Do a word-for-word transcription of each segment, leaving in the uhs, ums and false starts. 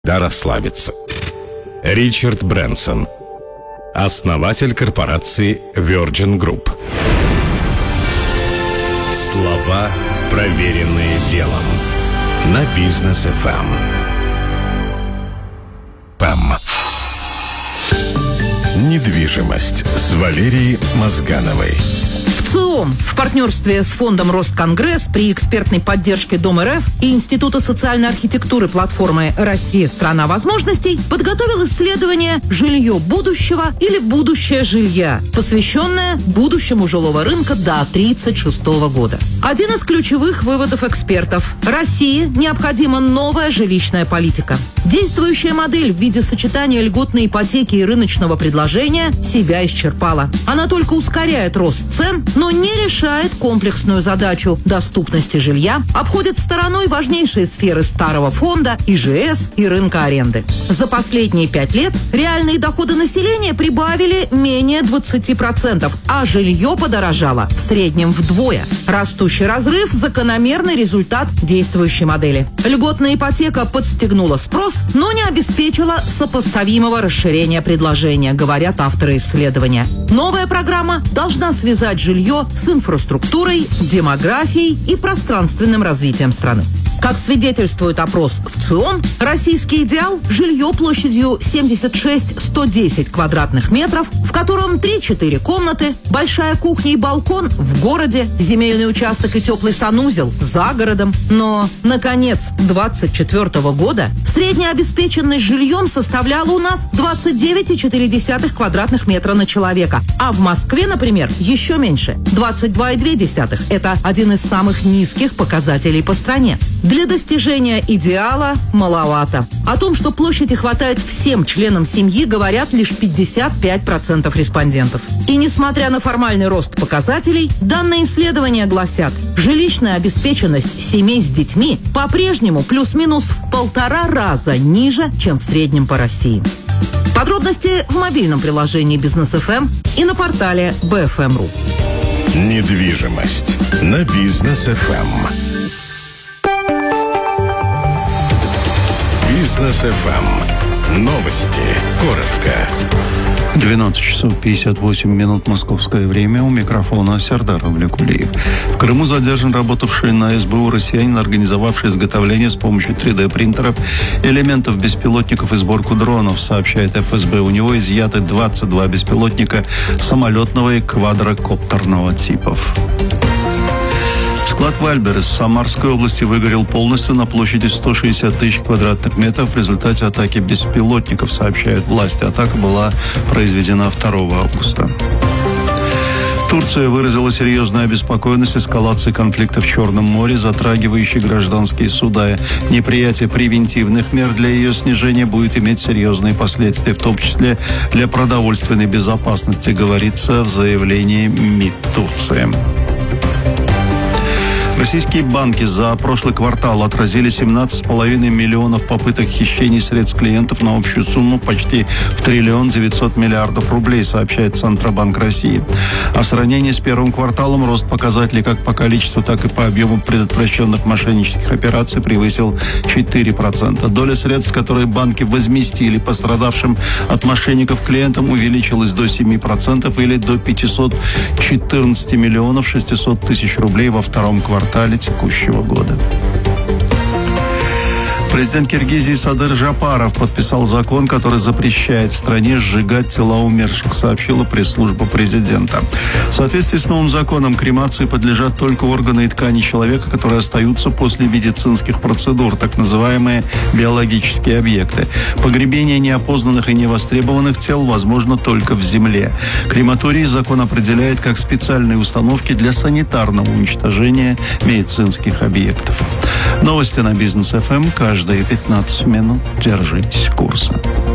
Да расслабиться. Ричард Брэнсон, основатель корпорации Virgin Group. Слова, проверенные делом. На Бизнес эф эм. ПЭМ. Недвижимость с Валерией Мозгановой. ЦИОМ в партнерстве с фондом Росконгресс при экспертной поддержке Дом эр эф и Института социальной архитектуры платформы «Россия. Страна возможностей» подготовил исследование «Жилье будущего» или «Будущее жилья», посвященное будущему жилого рынка до тридцать шестого года. Один из ключевых выводов экспертов – России необходима новая жилищная политика. Действующая модель в виде сочетания льготной ипотеки и рыночного предложения себя исчерпала. Она только ускоряет рост цен, но не решает комплексную задачу доступности жилья, обходит стороной важнейшие сферы старого фонда, и жэ эс и рынка аренды. За последние пять лет реальные доходы населения прибавили менее двадцати процентов, а жилье подорожало в среднем вдвое. Растущий разрыв – закономерный результат действующей модели. Льготная ипотека подстегнула спрос, но не обеспечила сопоставимого расширения предложения, говорят авторы исследования. Новая программа должна связать жилье с инфраструктурой, демографией и пространственным развитием страны. Как свидетельствует опрос в ЦИОМ, российский идеал – жилье площадью семьдесят шесть - сто десять квадратных метров, в котором три-четыре комнаты, большая кухня и балкон в городе, земельный участок и теплый санузел за городом. Но на конец двадцать четвёртого года средняя обеспеченность жильем составляла у нас двадцать девять и четыре десятых квадратных метра на человека, а в Москве, например, еще меньше – двадцать два и две десятых. Это один из самых низких показателей по стране. Для достижения идеала маловато. О том, что площади хватает всем членам семьи, говорят лишь пятьдесят пять процентов респондентов. И несмотря на формальный рост показателей, данные исследования гласят, жилищная обеспеченность семей с детьми по-прежнему плюс-минус в полтора раза ниже, чем в среднем по России. Подробности в мобильном приложении Бизнес эф эм и на портале би эф эм точка ру. Недвижимость на Бизнес эф эм. Бизнес эф эм. Новости. Коротко. двенадцать часов пятьдесят восемь минут московское время. У микрофона Сердар Авликулиев. В Крыму задержан работавший на эс бэ у россиянин, организовавший изготовление с помощью три дэ принтеров элементов беспилотников и сборку дронов, сообщает эф эс бэ. У него изъяты двадцать два беспилотника самолетного и квадрокоптерного типов. Склад «Вальбер» из Самарской области выгорел полностью на площади сто шестьдесят тысяч квадратных метров в результате атаки беспилотников, сообщают власти. Атака была произведена второго августа. Турция выразила серьезную обеспокоенность эскалацией конфликта в Черном море, затрагивающей гражданские суда. Неприятие превентивных мер для ее снижения будет иметь серьезные последствия, в том числе для продовольственной безопасности, говорится в заявлении МИД Турции. Российские банки за прошлый квартал отразили семнадцать с половиной миллионов попыток хищений средств клиентов на общую сумму почти в триллион девятьсот миллиардов рублей, сообщает Центробанк России. А в сравнении с первым кварталом рост показателей как по количеству, так и по объему предотвращенных мошеннических операций превысил четыре процента. Доля средств, которые банки возместили пострадавшим от мошенников клиентам, увеличилась до семи процентов или до пятьсот четырнадцать миллионов шестьсот тысяч рублей во втором квартале текущего года. Президент Киргизии Садыр Жапаров подписал закон, который запрещает в стране сжигать тела умерших, сообщила пресс-служба президента. В соответствии с новым законом кремации подлежат только органы и ткани человека, которые остаются после медицинских процедур, так называемые биологические объекты. Погребение неопознанных и невостребованных тел возможно только в земле. Крематории закон определяет как специальные установки для санитарного уничтожения медицинских объектов. Новости на Бизнес эф эм каждый Каждые пятнадцать минут держитесь курса.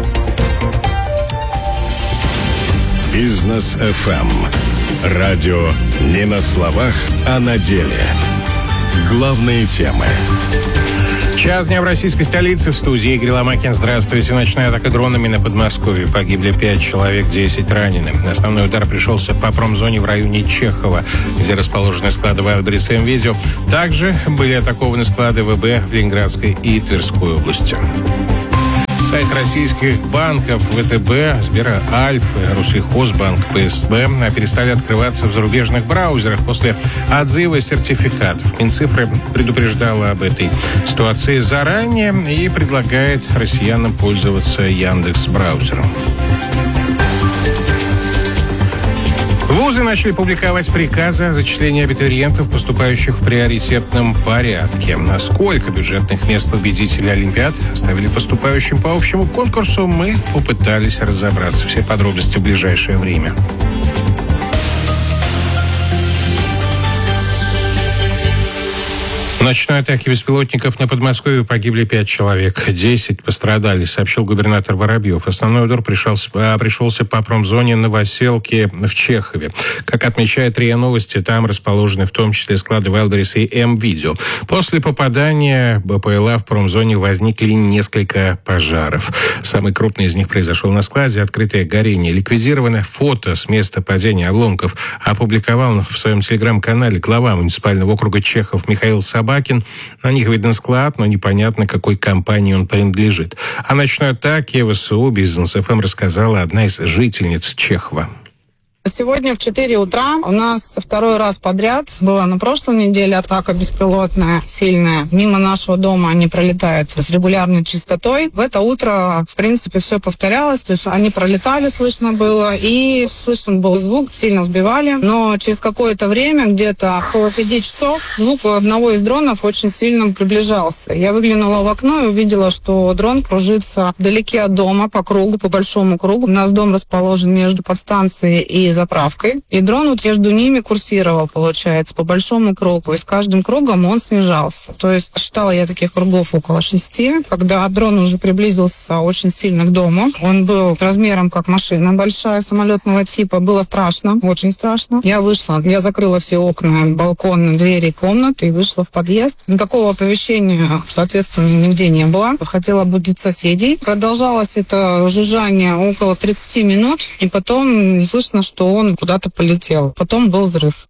Бизнес эф эм. Радио не на словах, а на деле. Главные темы. Час дня в российской столице. В студии Игорь Ломакин. Здравствуйте. Ночная атака дронами на Подмосковье. Погибли пять человек, десять ранены. Основной удар пришелся по промзоне в районе Чехова, где расположены склады Wildberries и МВидео. Также были атакованы склады вэ бэ в Ленинградской и Тверской области. Сайт российских банков ВТБ, Сберальф, Россельхозбанк, ПСБ перестали открываться в зарубежных браузерах после отзыва сертификатов. Минцифры предупреждала об этой ситуации заранее и предлагает россиянам пользоваться Яндекс.Браузером. Вузы начали публиковать приказы о зачислении абитуриентов, поступающих в приоритетном порядке. Сколько бюджетных мест победителей Олимпиад оставили поступающим по общему конкурсу, мы попытались разобраться. Все подробности в ближайшее время. В ночной атаке беспилотников на Подмосковье погибли пять человек, десять пострадали, сообщил губернатор Воробьев. Основной удар пришелся, пришелся по промзоне Новоселки в Чехове. Как отмечает РИА Новости, там расположены в том числе склады Wildberries и М-Видео. После попадания БПЛА в промзоне возникли несколько пожаров. Самый крупный из них произошел на складе. Открытое горение ликвидировано. Фото с места падения обломков опубликовал в своем телеграм-канале глава муниципального округа Чехов Михаил Собакин. На них виден склад, но непонятно, какой компании он принадлежит. О ночной атаке ВСУ Бизнес-ФМ рассказала одна из жительниц Чехова. Сегодня в четыре утра у нас второй раз подряд была на прошлой неделе атака беспилотная, сильная. Мимо нашего дома они пролетают с регулярной частотой. В это утро, в принципе, все повторялось. То есть они пролетали, слышно было, и слышен был звук, сильно сбивали. Но через какое-то время, где-то около пяти часов, звук одного из дронов очень сильно приближался. Я выглянула в окно и увидела, что дрон кружится вдалеке от дома, по кругу, по большому кругу. У нас дом расположен между подстанцией и заправкой. И дрон вот между ними курсировал, получается, по большому кругу. И с каждым кругом он снижался. То есть считала я таких кругов около шести. Когда дрон уже приблизился очень сильно к дому, он был размером как машина большая, самолетного типа. Было страшно, очень страшно. Я вышла, я закрыла все окна, балконы, двери комнаты и вышла в подъезд. Никакого оповещения, соответственно, нигде не было. Хотела будить соседей. Продолжалось это жужжание около тридцати минут. И потом слышно, что он куда-то полетел. Потом был взрыв.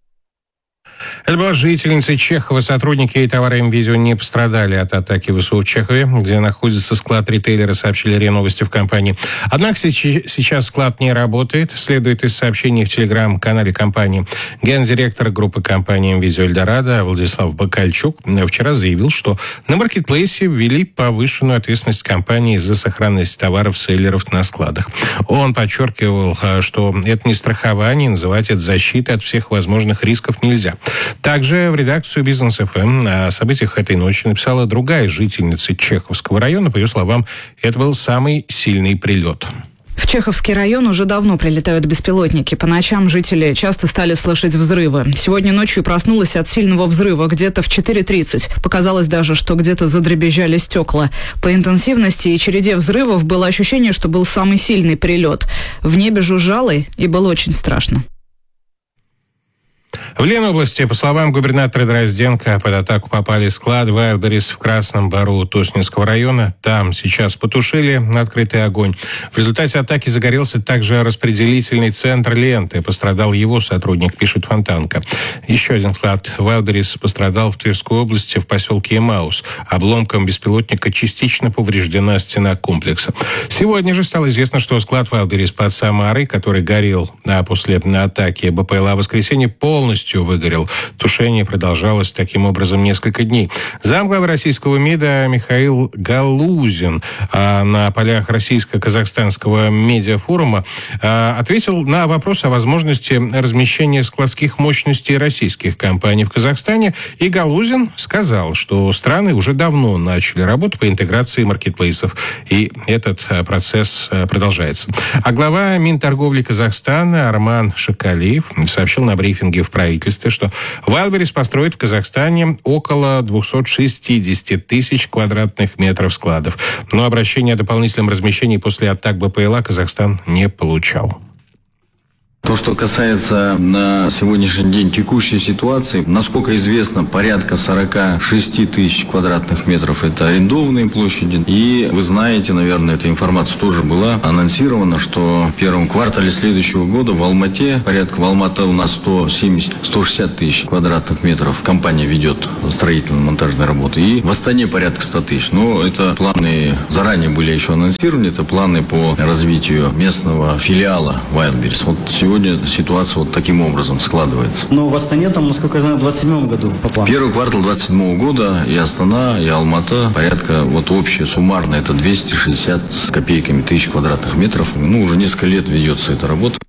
Это была жительница Чехова. Сотрудники и товары М-Видео не пострадали от атаки ВСУ в Чехове, где находится склад ритейлера, сообщили РИА Новости в компании. Однако сейчас склад не работает. Следует из сообщений в телеграм-канале компании. Гендиректор группы компании М-Видео Эльдорадо Владислав Бакальчук вчера заявил, что на маркетплейсе ввели повышенную ответственность компании за сохранность товаров селлеров на складах. Он подчеркивал, что это не страхование, называть это защитой от всех возможных рисков нельзя. Также в редакцию Бизнес-ФМ о событиях этой ночи написала другая жительница Чеховского района. По ее словам, это был самый сильный прилет. В Чеховский район уже давно прилетают беспилотники. По ночам жители часто стали слышать взрывы. Сегодня ночью проснулась от сильного взрыва где-то в четыре тридцать. Показалось даже, что где-то задребезжали стекла. По интенсивности и череде взрывов было ощущение, что был самый сильный прилет. В небе жужжало и было очень страшно. В Ленобласти, по словам губернатора Дрозденко, под атаку попали склад Wildberries в Красном Бару Тоснинского района. Там сейчас потушили открытый огонь. В результате атаки загорелся также распределительный центр ленты. Пострадал его сотрудник, пишет Фонтанка. Еще один склад Wildberries пострадал в Тверской области, в поселке Эмаус. Обломком беспилотника частично повреждена стена комплекса. Сегодня же стало известно, что склад Wildberries под Самарой, который горел а после атаки БПЛА в воскресенье, полностью выгорел. Тушение продолжалось таким образом несколько дней. Замглавы российского МИДа Михаил Галузин а, на полях российско-казахстанского медиафорума а, ответил на вопрос о возможности размещения складских мощностей российских компаний в Казахстане. И Галузин сказал, что страны уже давно начали работу по интеграции маркетплейсов. И этот а, процесс а, продолжается. А глава Минторговли Казахстана Арман Шакалиев сообщил на брифинге в правительстве, что Wildberries построит в Казахстане около двести шестьдесят тысяч квадратных метров складов. Но обращение о дополнительном размещении после атак БПЛА Казахстан не получал. То, что касается на сегодняшний день текущей ситуации, насколько известно, порядка сорок шесть тысяч квадратных метров – это арендованные площади. И вы знаете, наверное, эта информация тоже была анонсирована, что в первом квартале следующего года в Алмате, порядка в Алмате у нас сто семьдесят - сто шестьдесят тысяч квадратных метров компания ведет строительно-монтажные работы. И в Астане порядка сто тысяч. Но это планы заранее были еще анонсированы, это планы по развитию местного филиала Wildberries. Вот сегодня ситуация вот таким образом складывается. Но в Астане там, насколько я знаю, в двадцать седьмом году по плану. Первый квартал двадцать седьмого года и Астана, и Алмата порядка, вот общее суммарно, это двести шестьдесят с копейками тысяч квадратных метров. Ну, уже несколько лет ведется эта работа.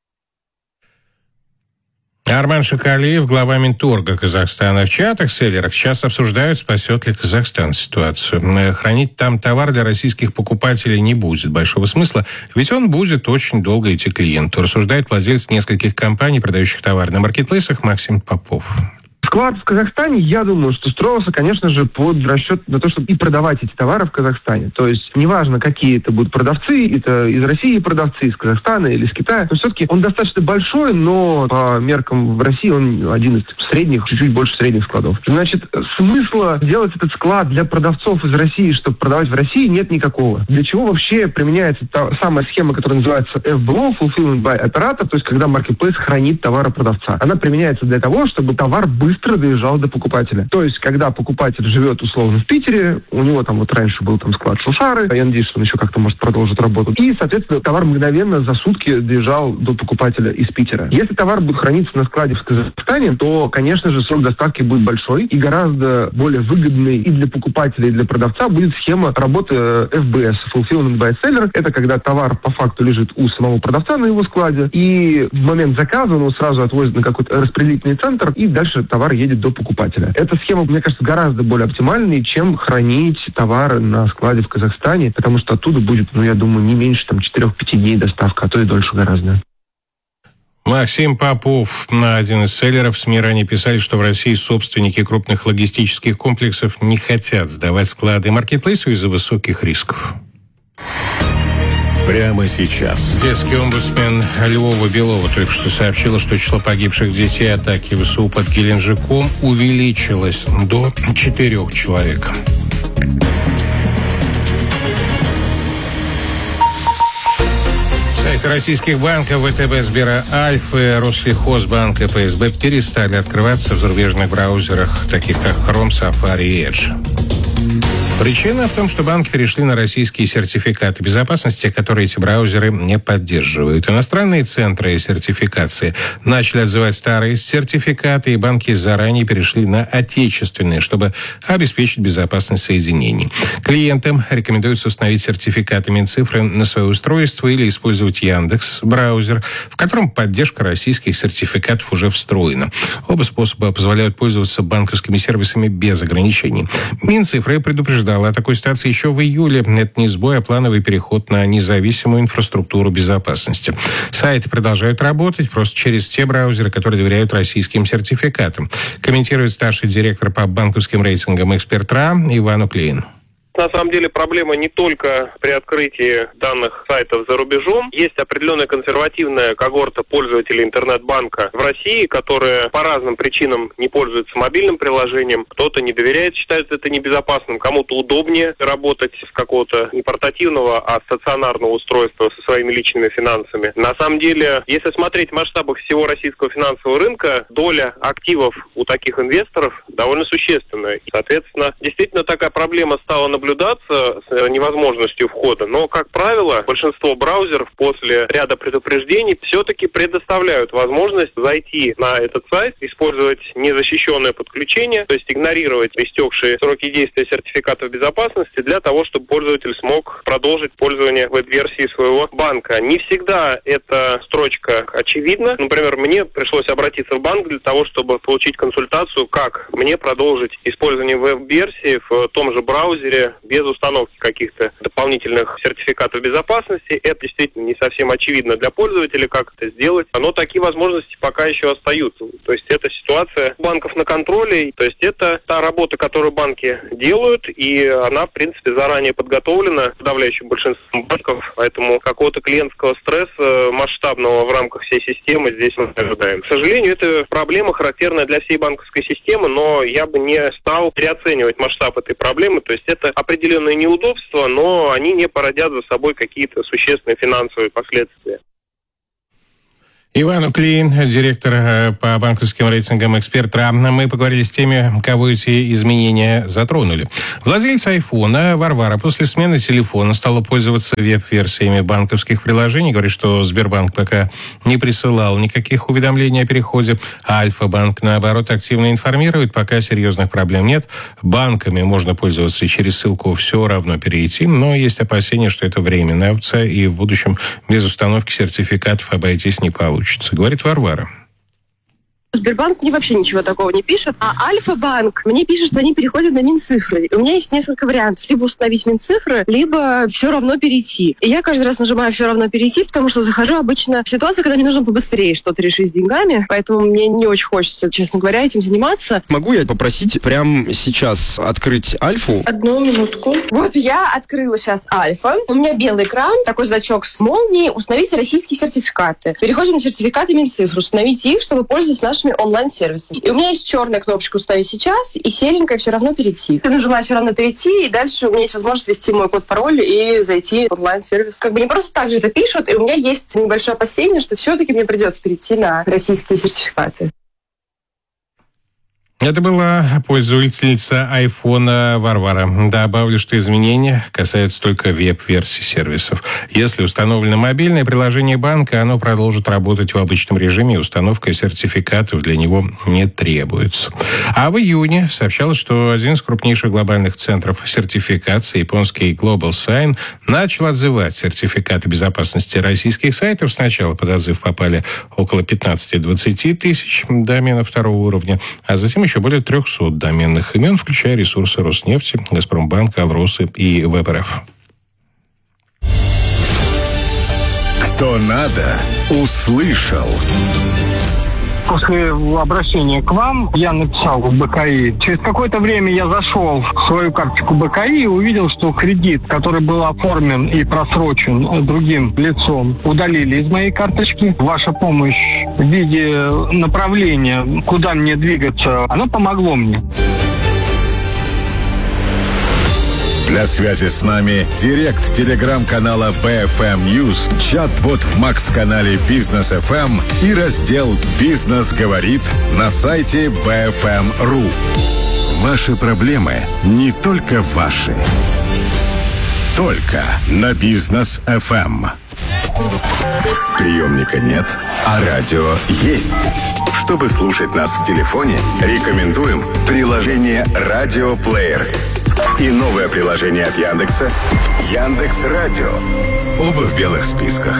Арман Шакалиев, глава Минторга Казахстана. В чатах, селлерах часто обсуждают, спасет ли Казахстан ситуацию. Хранить там товар для российских покупателей не будет большого смысла, ведь он будет очень долго идти клиенту, рассуждает владелец нескольких компаний, продающих товар на маркетплейсах, Максим Попов. Склад в Казахстане, я думаю, что строился, конечно же, под расчет на то, чтобы и продавать эти товары в Казахстане. То есть, неважно, какие это будут продавцы, это из России продавцы, из Казахстана или из Китая, но все-таки он достаточно большой, но по меркам в России он один из средних, чуть-чуть больше средних складов. Значит, смысла делать этот склад для продавцов из России, чтобы продавать в России, нет никакого. Для чего вообще применяется та самая схема, которая называется эф бэ о, Fulfillment by Operator, то есть, когда маркетплейс хранит товары продавца. Она применяется для того, чтобы товар быстро быстро доезжал до покупателя. То есть, когда покупатель живет условно в Питере, у него там вот раньше был там склад Шушары, я надеюсь, что он еще как-то может продолжить работу, и, соответственно, товар мгновенно за сутки доезжал до покупателя из Питера. Если товар будет храниться на складе в Казахстане, то, конечно же, срок доставки будет большой и гораздо более выгодный и для покупателя, и для продавца будет схема работы эф бэ эс, Fulfillment by Seller. Это когда товар по факту лежит у самого продавца на его складе, и в момент заказа он его сразу отвозит на какой-то распределительный центр, и дальше товар едет до покупателя. Эта схема, мне кажется, гораздо более оптимальной, чем хранить товары на складе в Казахстане, потому что оттуда будет, ну, я думаю, не меньше там четырех-пяти дней доставка, а то и дольше гораздо. Максим Попов, один из селлеров СМИ, ранее писали, что в России собственники крупных логистических комплексов не хотят сдавать склады маркетплейсов из-за высоких рисков. Прямо сейчас. Детский омбудсмен Львова Белова только что сообщила, что число погибших детей атаки ВСУ под Геленджиком увеличилось до четырех человек. Сайты российских банков вэ тэ бэ, Сбера, Альфы, Россельхозбанк и пэ эс бэ перестали открываться в зарубежных браузерах, таких как Chrome, Safari и Edge. Причина в том, что банки перешли на российские сертификаты безопасности, которые эти браузеры не поддерживают. Иностранные центры сертификации начали отзывать старые сертификаты, и банки заранее перешли на отечественные, чтобы обеспечить безопасность соединений. Клиентам рекомендуется установить сертификаты Минцифры на свое устройство или использовать Яндекс.Браузер, в котором поддержка российских сертификатов уже встроена. Оба способа позволяют пользоваться банковскими сервисами без ограничений. Минцифры предупреждают о такой ситуации еще в июле. Это не сбой, а плановый переход на независимую инфраструктуру безопасности. Сайты продолжают работать просто через те браузеры, которые доверяют российским сертификатам. Комментирует старший директор по банковским рейтингам «Эксперт.РА» Иван Уклеин. На самом деле проблема не только при открытии данных сайтов за рубежом. Есть определенная консервативная когорта пользователей интернет-банка в России, которые по разным причинам не пользуются мобильным приложением. Кто-то не доверяет, считает это небезопасным. Кому-то удобнее работать с какого-то не портативного, а стационарного устройства со своими личными финансами. На самом деле, если смотреть в масштабах всего российского финансового рынка, доля активов у таких инвесторов довольно существенная. Соответственно, действительно такая проблема стала наблюдаться наблюдаться с невозможностью входа, но, как правило, большинство браузеров после ряда предупреждений все-таки предоставляют возможность зайти на этот сайт, использовать незащищенное подключение, то есть игнорировать истекшие сроки действия сертификатов безопасности для того, чтобы пользователь смог продолжить пользование веб-версии своего банка. Не всегда эта строчка очевидна. Например, мне пришлось обратиться в банк для того, чтобы получить консультацию, как мне продолжить использование веб-версии в том же браузере, без установки каких-то дополнительных сертификатов безопасности. Это действительно не совсем очевидно для пользователя, как это сделать. Но такие возможности пока еще остаются. То есть это ситуация банков на контроле. То есть это та работа, которую банки делают, и она, в принципе, заранее подготовлена подавляющим большинством банков. Поэтому какого-то клиентского стресса масштабного в рамках всей системы здесь мы не ожидаем. К сожалению, это проблема характерная для всей банковской системы, но я бы не стал переоценивать масштаб этой проблемы. То есть это определенные неудобства, но они не породят за собой какие-то существенные финансовые последствия. Иван Уклин, директор по банковским рейтингам «Эксперт РА». Мы поговорили с теми, кого эти изменения затронули. Владелец айфона Варвара после смены телефона стала пользоваться веб-версиями банковских приложений. Говорит, что Сбербанк пока не присылал никаких уведомлений о переходе. А Альфа-банк, наоборот, активно информирует. Пока серьезных проблем нет. Банками можно пользоваться и через ссылку «Все равно перейти». Но есть опасения, что это временная опция, и в будущем без установки сертификатов обойтись не получится. Говорит Варвара. Сбербанк мне вообще ничего такого не пишет, а Альфа-банк мне пишет, что они переходят на Минцифры. И у меня есть несколько вариантов. Либо установить Минцифры, либо все равно перейти. И я каждый раз нажимаю все равно перейти, потому что захожу обычно в ситуацию, когда мне нужно побыстрее что-то решить с деньгами. Поэтому мне не очень хочется, честно говоря, этим заниматься. Могу я попросить прямо сейчас открыть Альфу? Одну минутку. Вот я открыла сейчас Альфа. У меня белый экран, такой значок с молнией. Установите российские сертификаты. Переходим на сертификаты Минцифры. Установите их, чтобы пользоваться нашими онлайн-сервисами. И у меня есть черная кнопочка «Установить сейчас» и серенькая «Все равно перейти». Я нажимаю «Все равно перейти», и дальше у меня есть возможность ввести мой код-пароль и зайти в онлайн-сервис. Как бы не просто так же это пишут, и у меня есть небольшое опасение, что все-таки мне придется перейти на российские сертификаты. Это была пользовательница айфона Варвара. Добавлю, что изменения касаются только веб-версий сервисов. Если установлено мобильное приложение банка, оно продолжит работать в обычном режиме, и установка сертификатов для него не требуется. А в июне сообщалось, что один из крупнейших глобальных центров сертификации, японский Global Sign, начал отзывать сертификаты безопасности российских сайтов. Сначала под отзыв попали около пятнадцать-двадцать тысяч доменов второго уровня, а затем еще более триста доменных имен, включая ресурсы Роснефти, Газпромбанка, Алросы и ВЭБ-РФ. Кто надо, услышал. После обращения к вам я написал в БКИ. Через какое-то время я зашел в свою карточку БКИ и увидел, что кредит, который был оформлен и просрочен другим лицом, удалили из моей карточки. Ваша помощь в виде направления, куда мне двигаться, она помогло мне. Для связи с нами директ телеграм-канала би эф эм News, чат-бот в Макс-канале Бизнес эф эм и раздел «Бизнес говорит» на сайте би эф эм точка ру. Ваши проблемы не только ваши. Только на Бизнес эф эм. Приемника нет, а радио есть. Чтобы слушать нас в телефоне, рекомендуем приложение «Радиоплеер» и новое приложение от Яндекса «Яндекс.Радио». Оба в белых списках.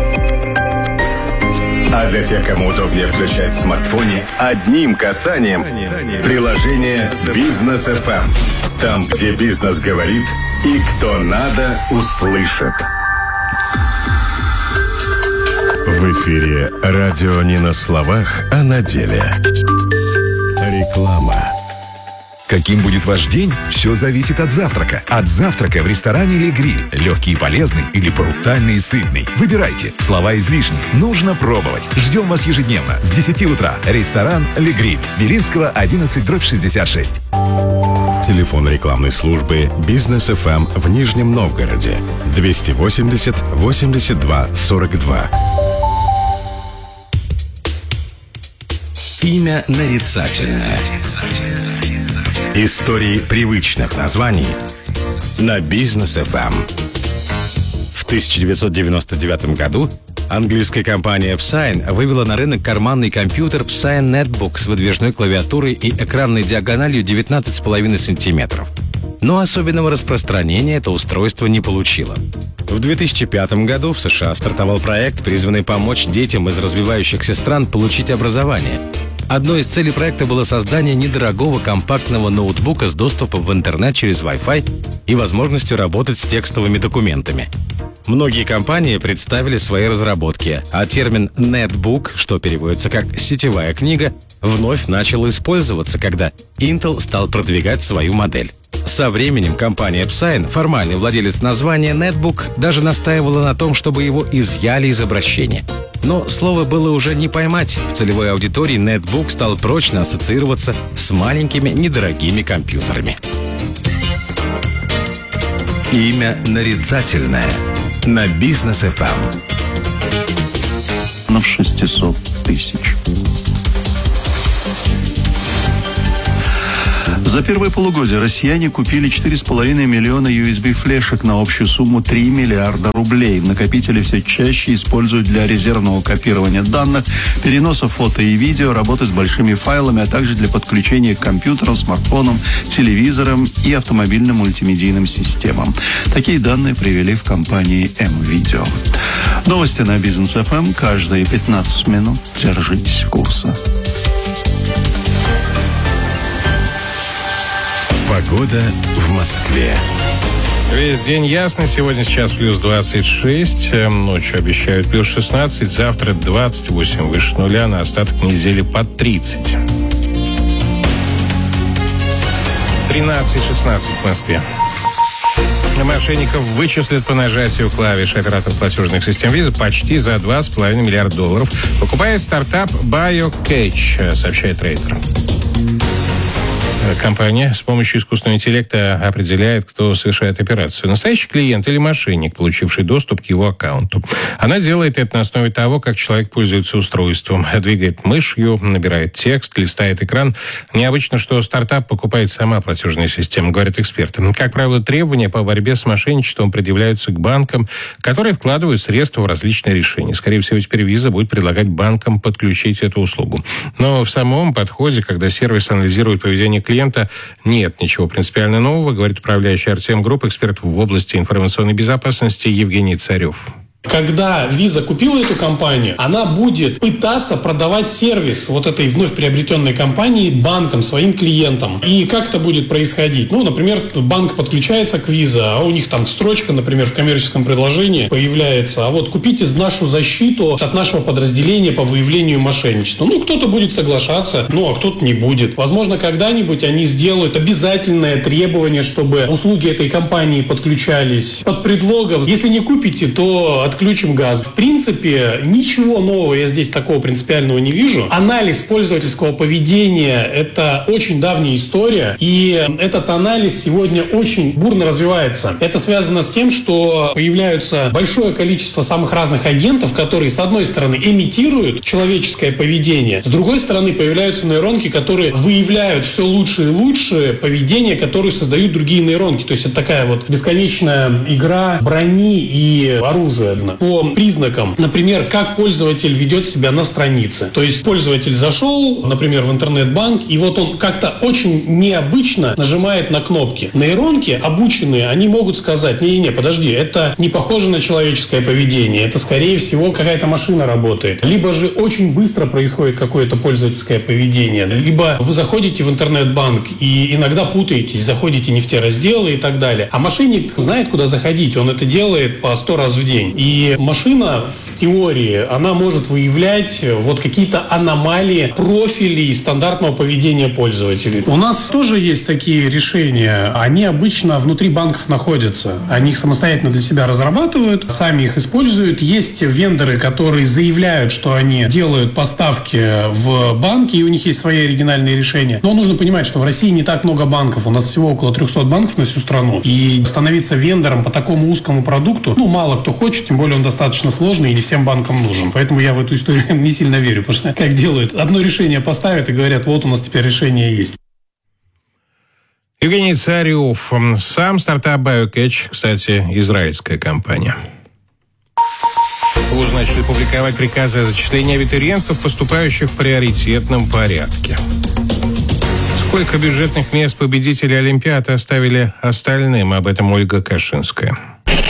А для тех, кому удобнее включать в смартфоне, одним касанием приложение «Бизнес эф эм». Там, где бизнес говорит и кто надо, услышит. В эфире радио не на словах, а на деле. Реклама. Каким будет ваш день, все зависит от завтрака. От завтрака в ресторане «Ле Гриль». Легкий и полезный или брутальный и сытный. Выбирайте. Слова излишни. Нужно пробовать. Ждем вас ежедневно с десяти утра. Ресторан «Ле Гриль». Белинского, одиннадцать, дробь шестьдесят шесть. Телефон рекламной службы «Бизнес эф эм» в Нижнем Новгороде. двести восемьдесят восемьдесят два сорок два. Имя нарицательное. Истории привычных названий на Бизнес эф эм. В тысяча девятьсот девяносто девятом году английская компания Psion вывела на рынок карманный компьютер Psion Netbook с выдвижной клавиатурой и экранной диагональю девятнадцать целых пять десятых сантиметров. Но особенного распространения это устройство не получило. В две тысячи пятом году в США стартовал проект, призванный помочь детям из развивающихся стран получить образование. Одной из целей проекта было создание недорогого компактного ноутбука с доступом в интернет через Wi-Fi и возможностью работать с текстовыми документами. Многие компании представили свои разработки, а термин «нетбук», что переводится как «сетевая книга», вновь начал использоваться, когда Intel стал продвигать свою модель. Со временем компания Psign, формальный владелец названия «нетбук», даже настаивала на том, чтобы его изъяли из обращения. Но слово было уже не поймать. В целевой аудитории нетбук стал прочно ассоциироваться с маленькими недорогими компьютерами. Имя нарицательное на Бизнес эф эм. На шестьсот тысяч. За первое полугодие россияне купили четыре с половиной миллиона ю эс би-флешек на общую сумму три миллиарда рублей. Накопители все чаще используют для резервного копирования данных, переноса фото и видео, работы с большими файлами, а также для подключения к компьютерам, смартфонам, телевизорам и автомобильным мультимедийным системам. Такие данные привели в компании М-Видео. Новости на Бизнес эф эм каждые пятнадцать минут. Держитесь курса. Погода в Москве. Весь день ясно. Сегодня сейчас плюс двадцать шесть. Ночью обещают плюс шестнадцать. Завтра двадцать восемь выше нуля. На остаток недели под тридцать. тринадцать-шестнадцать в Москве. Мошенников вычислят по нажатию клавиш. Оператор платежных систем Visa почти за два с половиной миллиарда долларов покупает стартап BioCatch, сообщает Рейтер. Компания с помощью искусственного интеллекта определяет, кто совершает операцию. Настоящий клиент или мошенник, получивший доступ к его аккаунту. Она делает это на основе того, как человек пользуется устройством. Двигает мышью, набирает текст, листает экран. Необычно, что стартап покупает сама платежная система, говорят эксперты. Как правило, требования по борьбе с мошенничеством предъявляются к банкам, которые вкладывают средства в различные решения. Скорее всего, теперь Visa будет предлагать банкам подключить эту услугу. Но в самом подходе, когда сервис анализирует поведение клиента, клиента нет ничего принципиально нового, говорит управляющий Артем Групп, эксперт в области информационной безопасности Евгений Царев. Когда Visa купила эту компанию, она будет пытаться продавать сервис вот этой вновь приобретенной компании банкам, своим клиентам. И как это будет происходить? Ну, например, банк подключается к Visa, а у них там строчка, например, в коммерческом предложении появляется: а вот купите нашу защиту от нашего подразделения по выявлению мошенничества. Ну, кто-то будет соглашаться, ну, а кто-то не будет. Возможно, когда-нибудь они сделают обязательное требование, чтобы услуги этой компании подключались под предлогом: если не купите, то отключим газ. В принципе, ничего нового я здесь такого принципиального не вижу. Анализ пользовательского поведения – это очень давняя история, и этот анализ сегодня очень бурно развивается. Это связано с тем, что появляются большое количество самых разных агентов, которые, с одной стороны, имитируют человеческое поведение, с другой стороны, появляются нейронки, которые выявляют все лучше и лучше поведение, которое создают другие нейронки. То есть это такая вот бесконечная игра брони и оружия по признакам. Например, как пользователь ведет себя на странице. То есть пользователь зашел, например, в интернет-банк, и вот он как-то очень необычно нажимает на кнопки. Нейронки, обученные, они могут сказать: не-не-не, подожди, это не похоже на человеческое поведение, это, скорее всего, какая-то машина работает. Либо же очень быстро происходит какое-то пользовательское поведение, либо вы заходите в интернет-банк и иногда путаетесь, заходите не в те разделы и так далее. А мошенник знает, куда заходить, он это делает по сто раз в день. И машина в теории, она может выявлять вот какие-то аномалии профилей стандартного поведения пользователей. У нас тоже есть такие решения. Они обычно внутри банков находятся. Они их самостоятельно для себя разрабатывают, сами их используют. Есть вендоры, которые заявляют, что они делают поставки в банки, и у них есть свои оригинальные решения. Но нужно понимать, что в России не так много банков. У нас всего около триста банков на всю страну. И становиться вендором по такому узкому продукту, ну, мало кто хочет, тем более он достаточно сложный и не всем банкам нужен. Поэтому я в эту историю не сильно верю, потому что как делают, одно решение поставят и говорят: вот у нас теперь решение есть. Евгений Царев. Сам стартап BioCatch, кстати, израильская компания. Вузы начали публиковать приказы о зачислении абитуриентов, поступающих в приоритетном порядке. Сколько бюджетных мест победителей Олимпиады оставили остальным? Об этом Ольга Кашинская.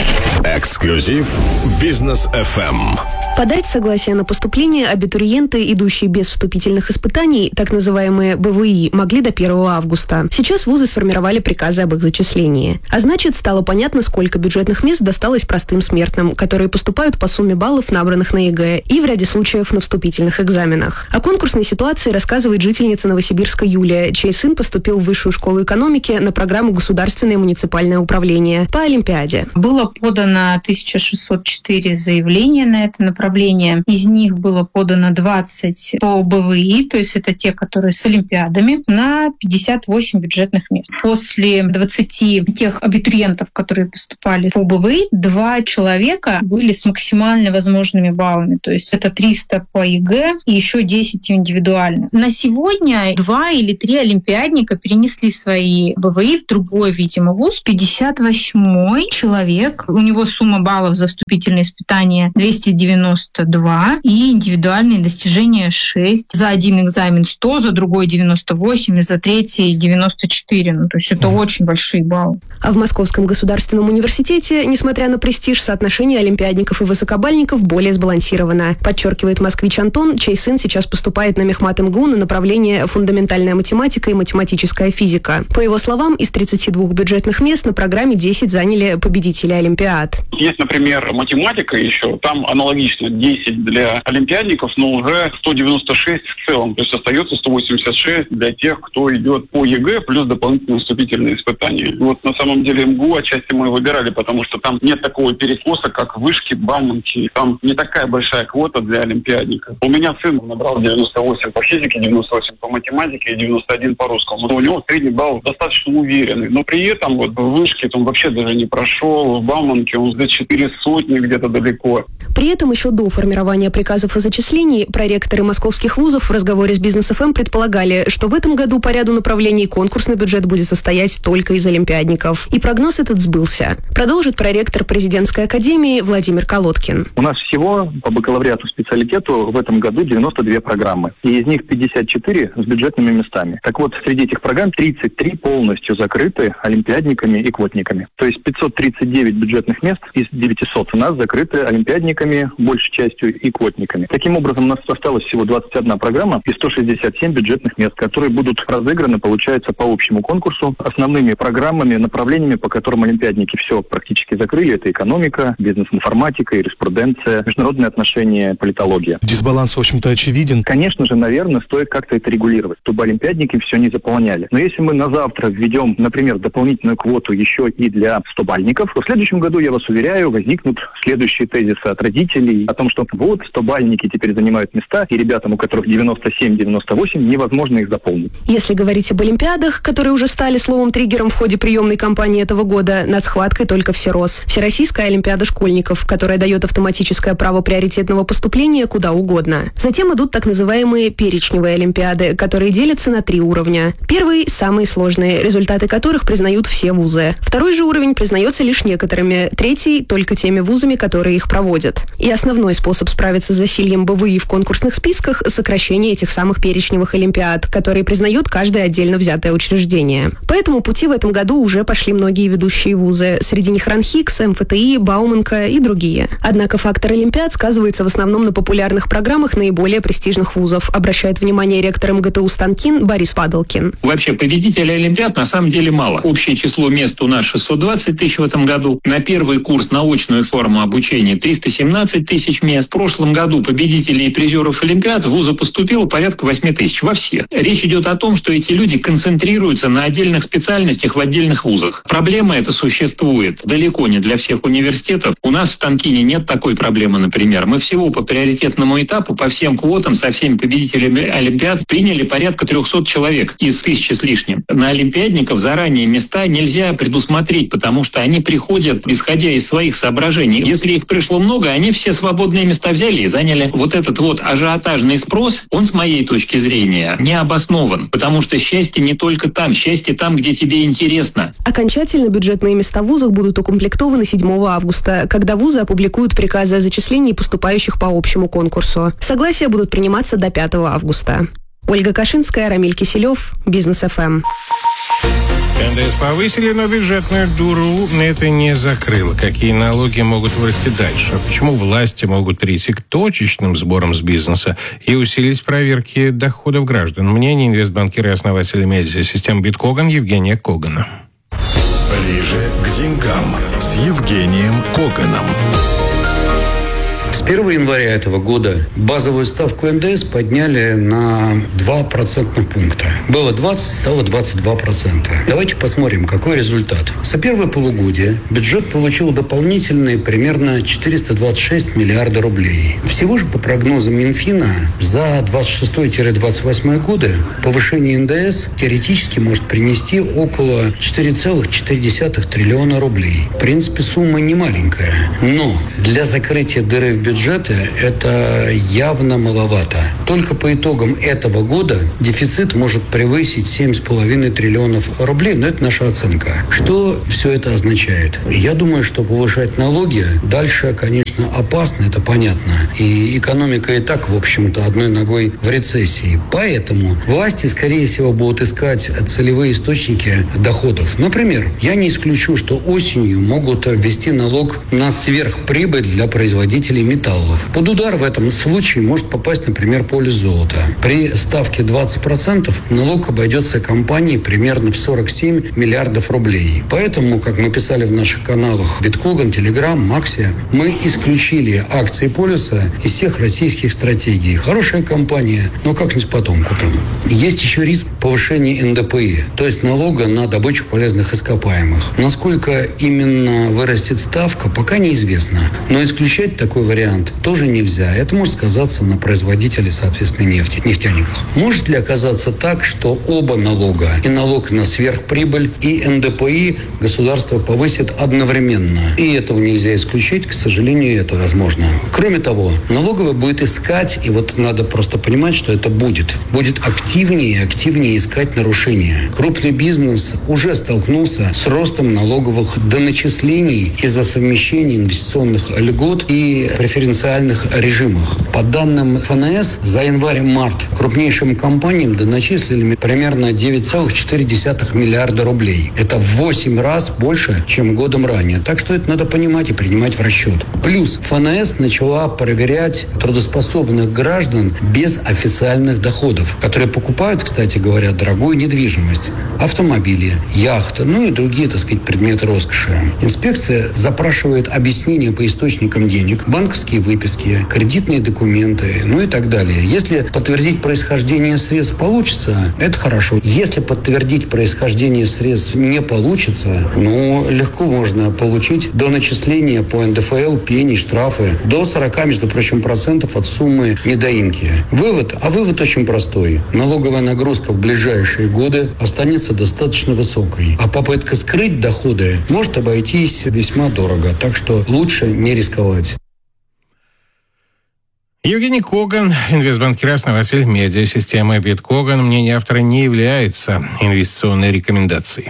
Эксклюзив «Бизнес эф эм». Подать согласие на поступление абитуриенты, идущие без вступительных испытаний, так называемые бэ вэ и, могли до первого августа. Сейчас вузы сформировали приказы об их зачислении. А значит, стало понятно, сколько бюджетных мест досталось простым смертным, которые поступают по сумме баллов, набранных на ЕГЭ, и в ряде случаев на вступительных экзаменах. О конкурсной ситуации рассказывает жительница Новосибирска Юлия, чей сын поступил в Высшую школу экономики на программу «Государственное муниципальное управление» по Олимпиаде. Было подано тысяча шестьсот четыре заявления на это направление. Из них было подано двадцать по бэ вэ и, то есть это те, которые с олимпиадами, на пятьдесят восемь бюджетных мест. После двадцати тех абитуриентов, которые поступали по бэ вэ и, два человека были с максимально возможными баллами, то есть это триста по ЕГЭ и еще десять индивидуально. На сегодня два или три олимпиадника перенесли свои бэ вэ и в другой, видимо, вуз. пятьдесят восьмой человек, у него сумма баллов за вступительные испытания двести девяносто два и индивидуальные достижения шесть. За один экзамен сто, за другой девяносто восемь, и за третий девяносто четыре. Ну, то есть это очень большие баллы. А в Московском государственном университете, несмотря на престиж, соотношение олимпиадников и высокобальников более сбалансировано, подчеркивает москвич Антон, чей сын сейчас поступает на мехмат эм гэ у на направление фундаментальная математика и математическая физика. По его словам, из тридцати двух бюджетных мест на программе десять заняли победители олимпиад. Есть, например, математика еще, там аналогично десять для олимпиадников, но уже сто девяносто шесть в целом. То есть остается сто восемьдесят шесть для тех, кто идет по ЕГЭ, плюс дополнительные вступительные испытания. Вот на самом деле эм гэ у отчасти мы выбирали, потому что там нет такого перекоса, как вышки, Бауманки. Там не такая большая квота для олимпиадников. У меня сын набрал девяносто восемь по физике, девяносто восемь по математике и девяносто один по русскому. У него средний балл достаточно уверенный. Но при этом вот в вышке он вообще даже не прошел, в Бауманке он за четыре сотни где-то далеко. При этом еще до формирования приказов о зачислении проректоры московских вузов в разговоре с Бизнес эф эм предполагали, что в этом году по ряду направлений конкурсный бюджет будет состоять только из олимпиадников. И прогноз этот сбылся. Продолжит проректор президентской академии Владимир Колодкин. У нас всего по бакалавриату специалитету в этом году девяносто две программы. И из них пятьдесят четыре с бюджетными местами. Так вот, среди этих программ тридцать три полностью закрыты олимпиадниками и квотниками. То есть пятьсот тридцать девять бюджетных мест из девятисот у нас закрыты олимпиадниками, большей частью и квотниками. Таким образом, у нас осталось всего двадцать одна программа и сто шестьдесят семь бюджетных мест, которые будут разыграны, получается, по общему конкурсу. Основными программами, направлениями, по которым олимпиадники все практически закрыли, это экономика, бизнес-информатика, юриспруденция, международные отношения, политология. Дисбаланс, в общем-то, очевиден. Конечно же, наверное, стоит как-то это регулировать, чтобы олимпиадники все не заполняли. Но если мы на завтра введем, например, дополнительную квоту еще и для стобальников, то в следующем году, я вас уверяю, возникнут следующие тезисы от родителей о том, что вот стобальники теперь занимают места, и ребятам, у которых девяносто семь - девяносто восемь, невозможно их заполнить. Если говорить об олимпиадах, которые уже стали словом-триггером в ходе приемной кампании этого года, над схваткой только всерос. Всероссийская олимпиада школьников, которая дает автоматическое право приоритетного поступления куда угодно. Затем идут так называемые перечневые олимпиады, которые делятся на три уровня. Первый – самые сложные, результаты которых признают все вузы. Второй же уровень признается лишь некоторыми, третий – только теми вузами, которые их проводят. И основной способ справиться с засильем бэ вэ и в конкурсных списках – сокращение этих самых перечневых олимпиад, которые признают каждое отдельно взятое учреждение. По этому пути в этом году уже пошли многие ведущие вузы. Среди них РАНХИКС, эм эф тэ и, Бауманка и другие. Однако фактор олимпиад сказывается в основном на популярных программах наиболее престижных вузов, обращает внимание ректор эм гэ тэ у Станкин Борис Падалкин. Вообще победителей олимпиад на самом деле мало. Общее число мест у нас шестьсот двадцать тысяч в этом году. На первый курс на очную форму обучения триста семнадцать тысяч мест. В прошлом году победителей и призеров олимпиад в вузы поступило порядка восемь тысяч во все. Речь идет о том, что эти люди концентрируются на отдельных специальностях в отдельных вузах. Проблема эта существует далеко не для всех университетов. У нас в Станкине нет такой проблемы, например. Мы всего по приоритетному этапу, по всем квотам, со всеми победителями олимпиад приняли порядка трехсот человек из тысячи с лишним. На олимпиадников заранее места нельзя предусмотреть, потому что они приходят, исходя из своих соображений. Если их пришло много, они все свободные места взяли и заняли. Вот этот вот ажиотажный спрос, он, с моей точки зрения, не обоснован, потому что счастье не только там, счастье там, где тебе интересно. Окончательно бюджетные места в вузах будут укомплектованы седьмого августа, когда вузы опубликуют приказы о зачислении поступающих по общему конкурсу. Согласия будут приниматься до пятого августа. Ольга Кашинская, Рамиль Киселев, Бизнес эф эм. эн дэ эс повысили, но бюджетную дуру это не закрыло. Какие налоги могут вырасти дальше? Почему власти могут перейти к точечным сборам с бизнеса и усилить проверки доходов граждан? Мнение инвестбанкира и основателя медиасистемы Биткоган Евгения Когана. Ближе к деньгам с Евгением Коганом. С первого января этого года базовую ставку эн дэ эс подняли на два процентных пункта. Было двадцать, стало двадцать два процента. Давайте посмотрим, какой результат. За первое полугодие бюджет получил дополнительные примерно четыреста двадцать шесть миллиарда рублей. Всего же по прогнозам Минфина за двадцать шестой - двадцать восьмой годы повышение эн дэ эс теоретически может принести около четыре целых четыре десятых триллиона рублей. В принципе, сумма не маленькая. Но для закрытия дыры в бюджета это явно маловато. Только по итогам этого года дефицит может превысить семь с половиной триллионов рублей, но это наша оценка. Что все это означает? Я думаю, что повышать налоги дальше, конечно, опасно, это понятно. И экономика и так, в общем-то, одной ногой в рецессии. Поэтому власти, скорее всего, будут искать целевые источники доходов. Например, я не исключу, что осенью могут ввести налог на сверхприбыль для производителей металлов. Под удар в этом случае может попасть, например, полис золота. При ставке двадцать процентов налог обойдется компании примерно в сорок семь миллиардов рублей. Поэтому, как мы писали в наших каналах Биткоган, Телеграм, Максия, мы исключили акции полиса из всех российских стратегий. Хорошая компания, но как-нибудь потом купим. Есть еще риск повышения эн дэ пэ и, то есть налога на добычу полезных ископаемых. Насколько именно вырастет ставка, пока неизвестно. Но исключать такой вариант тоже нельзя. Это может сказаться на производителе, соответственно, нефти, нефтяниках. Может ли оказаться так, что оба налога, и налог на сверхприбыль, и эн дэ пэ и государство повысит одновременно? И этого нельзя исключить, к сожалению, это возможно. Кроме того, налоговая будет искать, и вот надо просто понимать, что это будет, будет активнее и активнее искать нарушения. Крупный бизнес уже столкнулся с ростом налоговых доначислений из-за совмещения инвестиционных льгот и преференциальных режимах. По данным эф эн эс, за январь-март крупнейшим компаниям доначислили примерно девять целых четыре десятых миллиарда рублей. Это в восемь раз больше, чем годом ранее. Так что это надо понимать и принимать в расчет. Плюс эф эн эс начала проверять трудоспособных граждан без официальных доходов, которые покупают, кстати говоря, дорогую недвижимость, автомобили, яхты, ну и другие, так сказать, предметы роскоши. Инспекция запрашивает объяснения по источникам денег, банковские выписки, кредитные документы, ну и так далее. Если подтвердить происхождение средств получится, это хорошо. Если подтвердить происхождение средств не получится, ну, легко можно получить до начисления по эн дэ эф эл, пени, штрафы до сорок, между прочим, процентов от суммы недоимки. Вывод, а вывод очень простой. Налоговая нагрузка в ближайшие годы останется достаточно высокой, а попытка скрыть доходы может обойтись весьма дорого, так что лучше не рисковать. Евгений Коган, инвестбанкир, основатель медиасистемы Биткоган. Мнение автора не является инвестиционной рекомендацией.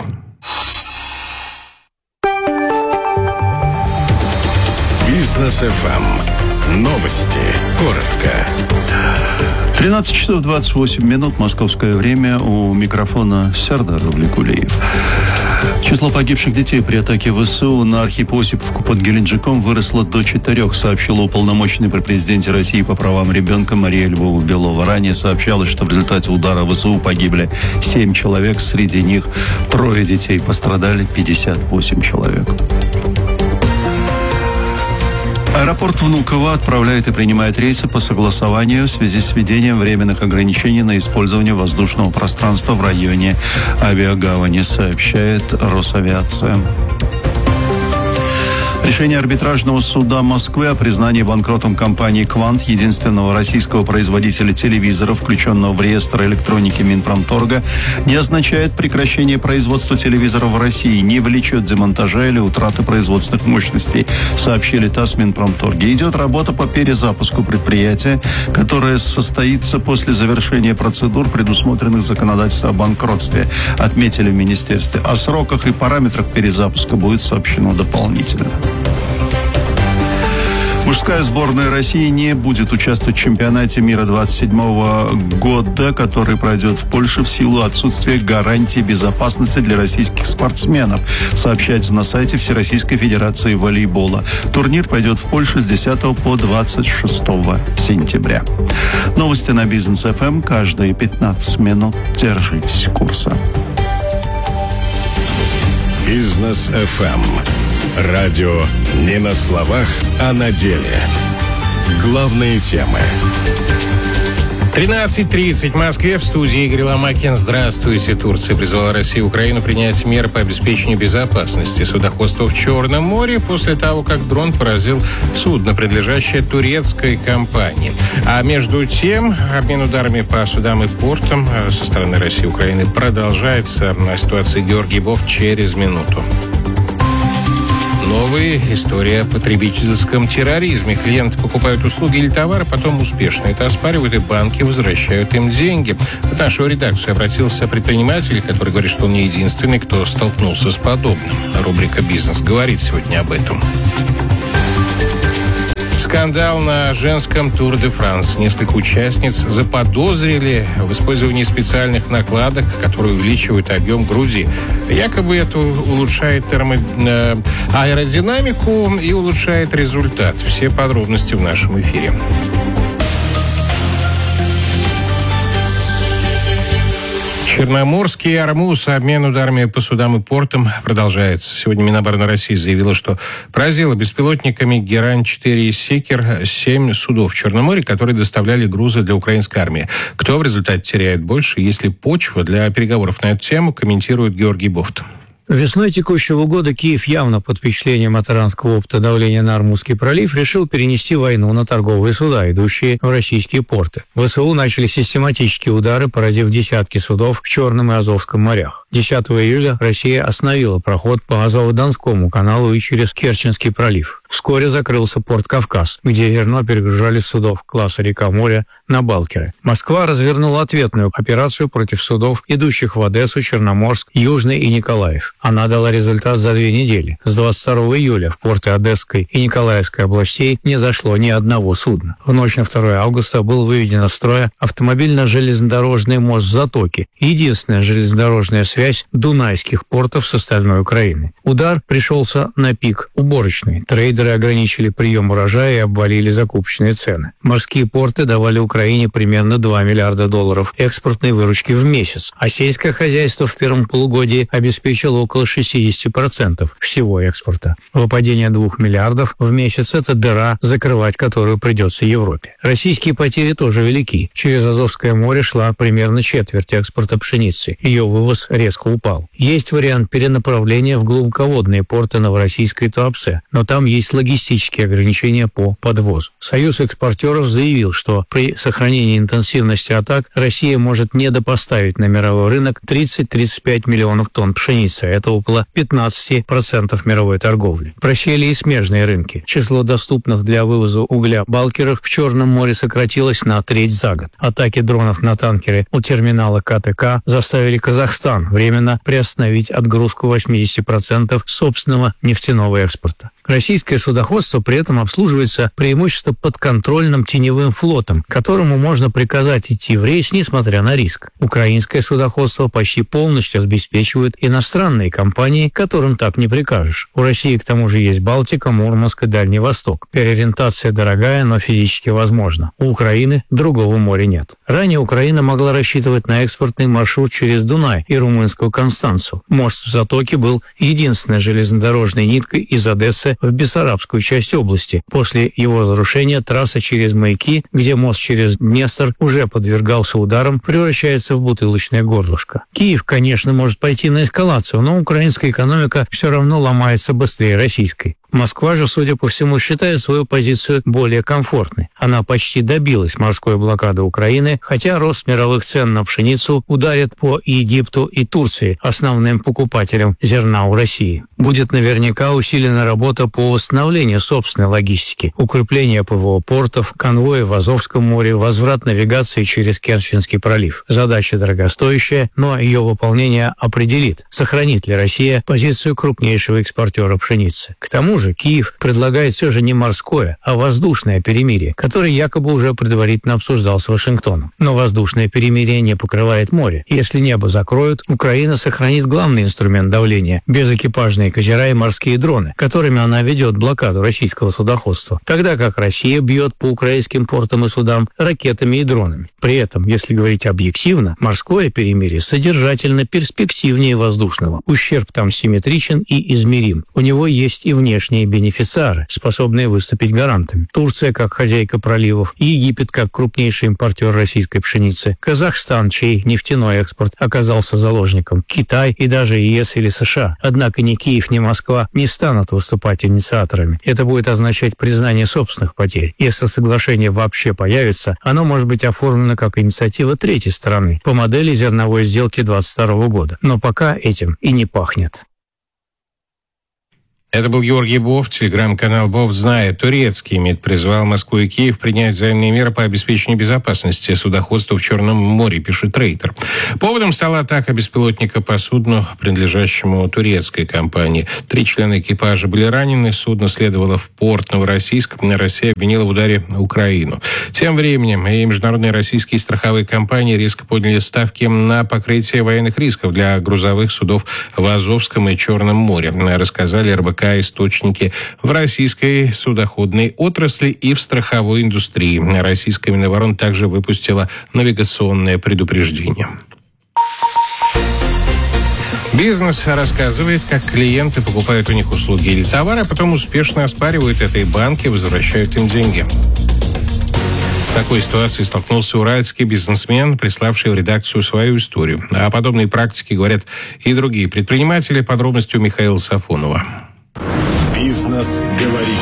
Бизнес эф эм. Новости. Коротко. тринадцать часов двадцать восемь минут, московское время. У микрофона Сердар Равликулиев. Число погибших детей при атаке вэ эс у на Архипосиповку под Геленджиком выросло до четырех, сообщила уполномоченный при президенте России по правам ребенка Мария Львова-Белова. Ранее сообщалось, что в результате удара вэ эс у погибли семь человек, среди них трое детей, пострадали пятьдесят восемь человек. Аэропорт Внуково отправляет и принимает рейсы по согласованию в связи с введением временных ограничений на использование воздушного пространства в районе авиагавани, сообщает Росавиация. Решение арбитражного суда Москвы о признании банкротом компании «Квант», единственного российского производителя телевизоров, включенного в реестр электроники Минпромторга, не означает прекращение производства телевизоров в России, не влечет демонтажа или утраты производственных мощностей, сообщили ТАСС Минпромторге. Идет работа по перезапуску предприятия, которая состоится после завершения процедур, предусмотренных законодательством о банкротстве, отметили в министерстве. О сроках и параметрах перезапуска будет сообщено дополнительно. Мужская сборная России не будет участвовать в чемпионате мира двадцать седьмого года, который пройдет в Польше в силу отсутствия гарантий безопасности для российских спортсменов, сообщается на сайте Всероссийской Федерации волейбола. Турнир пойдет в Польше с десятого по двадцать шестого сентября. Новости на Бизнес эф эм каждые пятнадцать минут. Держитесь курса. Бизнес эф эм. Радио не на словах, а на деле. Главные темы. тринадцать тридцать в Москве. В студии Игорь Ломакин. Здравствуйте. Турция призвала Россию и Украину принять меры по обеспечению безопасности судоходства в Черном море после того, как дрон поразил судно, принадлежащее турецкой компании. А между тем, обмен ударами по судам и портам со стороны России и Украины продолжается. На ситуации Георгий Бофт через минуту. Новая история о потребительском терроризме. Клиенты покупают услуги или товары, потом успешно это оспаривают, и банки возвращают им деньги. В нашу редакцию обратился предприниматель, который говорит, что он не единственный, кто столкнулся с подобным. Рубрика «Бизнес» говорит сегодня об этом. Скандал на женском Тур де Франс. Несколько участниц заподозрили в использовании специальных накладок, которые увеличивают объем груди. Якобы это улучшает термо... аэродинамику и улучшает результат. Все подробности в нашем эфире. Черноморский Армуз. Обмен ударами по судам и портам продолжается. Сегодня Минобороны России заявила, что поразила беспилотниками Герань четыре и Секер семь судов в Черном море, которые доставляли грузы для украинской армии. Кто в результате теряет больше, если почва для переговоров на эту тему, комментирует Георгий Бофт. Весной текущего года Киев, явно под впечатлением от иранского опыта давления на Армузский пролив, решил перенести войну на торговые суда, идущие в российские порты. ВСУ начали систематические удары, поразив десятки судов в Черном и Азовском морях. десятого июля Россия остановила проход по Азово-Донскому каналу и через Керченский пролив. Вскоре закрылся порт Кавказ, где верно перегружали судов класса река-море на Балкеры. Москва развернула ответную операцию против судов, идущих в Одессу, Черноморск, Южный и Николаев. Она дала результат за две недели. С двадцать второго июля в порты Одесской и Николаевской областей не зашло ни одного судна. В ночь на второе августа был выведен из строя автомобильно-железнодорожный мост в Затоке, единственная железнодорожная связь дунайских портов с остальной Украиной. Удар пришелся на пик уборочный. Трейдеры ограничили прием урожая и обвалили закупочные цены. Морские порты давали Украине примерно два миллиарда долларов экспортной выручки в месяц, а сельское хозяйство в первом полугодии обеспечило около шестьдесят процентов всего экспорта. Выпадение двух миллиардов в месяц – это дыра, закрывать которую придется Европе. Российские потери тоже велики. Через Азовское море шла примерно четверть экспорта пшеницы. Ее вывоз резко упал. Есть вариант перенаправления в глубоководные порты Новороссийска и Туапсе, но там есть логистические ограничения по подвозу. Союз экспортеров заявил, что при сохранении интенсивности атак Россия может недопоставить на мировой рынок тридцать-тридцать пять миллионов тонн пшеницы. Это около пятнадцать процентов мировой торговли. Просели и смежные рынки. Число доступных для вывоза угля балкеров в Черном море сократилось на треть за год. Атаки дронов на танкеры у терминала ка тэ ка заставили Казахстан временно приостановить отгрузку восемьдесят процентов собственного нефтяного экспорта. Российское судоходство при этом обслуживается преимущественно подконтрольным теневым флотом, которому можно приказать идти в рейс, несмотря на риск. Украинское судоходство почти полностью обеспечивают иностранные компании, которым так не прикажешь. У России, к тому же, есть Балтика, Мурманск и Дальний Восток. Переориентация дорогая, но физически возможна. У Украины другого моря нет. Ранее Украина могла рассчитывать на экспортный маршрут через Дунай и румынскую Констанцу. Мост в Затоке был единственной железнодорожной ниткой из Одессы в Бессарабскую часть области. После его разрушения трасса через Маяки, где мост через Днестр уже подвергался ударам, превращается в бутылочное горлышко. Киев, конечно, может пойти на эскалацию, но украинская экономика все равно ломается быстрее российской. Москва же, судя по всему, считает свою позицию более комфортной. Она почти добилась морской блокады Украины, хотя рост мировых цен на пшеницу ударит по Египту и Турции, основным покупателям зерна у России. Будет наверняка усилена работа по восстановлению собственной логистики, укрепление ПВО портов, конвои в Азовском море, возврат навигации через Керченский пролив. Задача дорогостоящая, но ее выполнение определит, сохранит ли Россия позицию крупнейшего экспортера пшеницы. К тому же Похоже, Киев предлагает все же не морское, а воздушное перемирие, которое якобы уже предварительно обсуждал с Вашингтоном. Но воздушное перемирие не покрывает море. Если небо закроют, Украина сохранит главный инструмент давления – безэкипажные катера и морские дроны, которыми она ведет блокаду российского судоходства, тогда как Россия бьет по украинским портам и судам ракетами и дронами. При этом, если говорить объективно, морское перемирие содержательно перспективнее воздушного. Ущерб там симметричен и измерим. У него есть и внешние бенефициары, способные выступить гарантами. Турция как хозяйка проливов, и Египет как крупнейший импортер российской пшеницы, Казахстан, чей нефтяной экспорт оказался заложником, Китай и даже ЕС или США. Однако ни Киев, ни Москва не станут выступать инициаторами. Это будет означать признание собственных потерь. Если соглашение вообще появится, оно может быть оформлено как инициатива третьей стороны по модели зерновой сделки двадцать второго года. Но пока этим и не пахнет. Это был Георгий Бов, телеграм-канал «Бов знает». Турецкий МИД призвал Москву и Киев принять взаимные меры по обеспечению безопасности судоходства в Черном море, пишет Рейтер. Поводом стала атака беспилотника по судну, принадлежащему турецкой компании. Три члена экипажа были ранены, судно следовало в порт Новороссийск. Россия обвинила в ударе Украину. Тем временем и международные российские страховые компании резко подняли ставки на покрытие военных рисков для грузовых судов в Азовском и Черном море, рассказали эр бэ ка источники в российской судоходной отрасли и в страховой индустрии. Российская Минобороны также выпустила навигационное предупреждение. Бизнес рассказывает, как клиенты покупают у них услуги или товары, а потом успешно оспаривают это, и банки возвращают им деньги. С такой ситуацией столкнулся уральский бизнесмен, приславший в редакцию свою историю. О подобной практике говорят и другие предприниматели. Подробности у Михаила Сафонова. Бизнес говорит.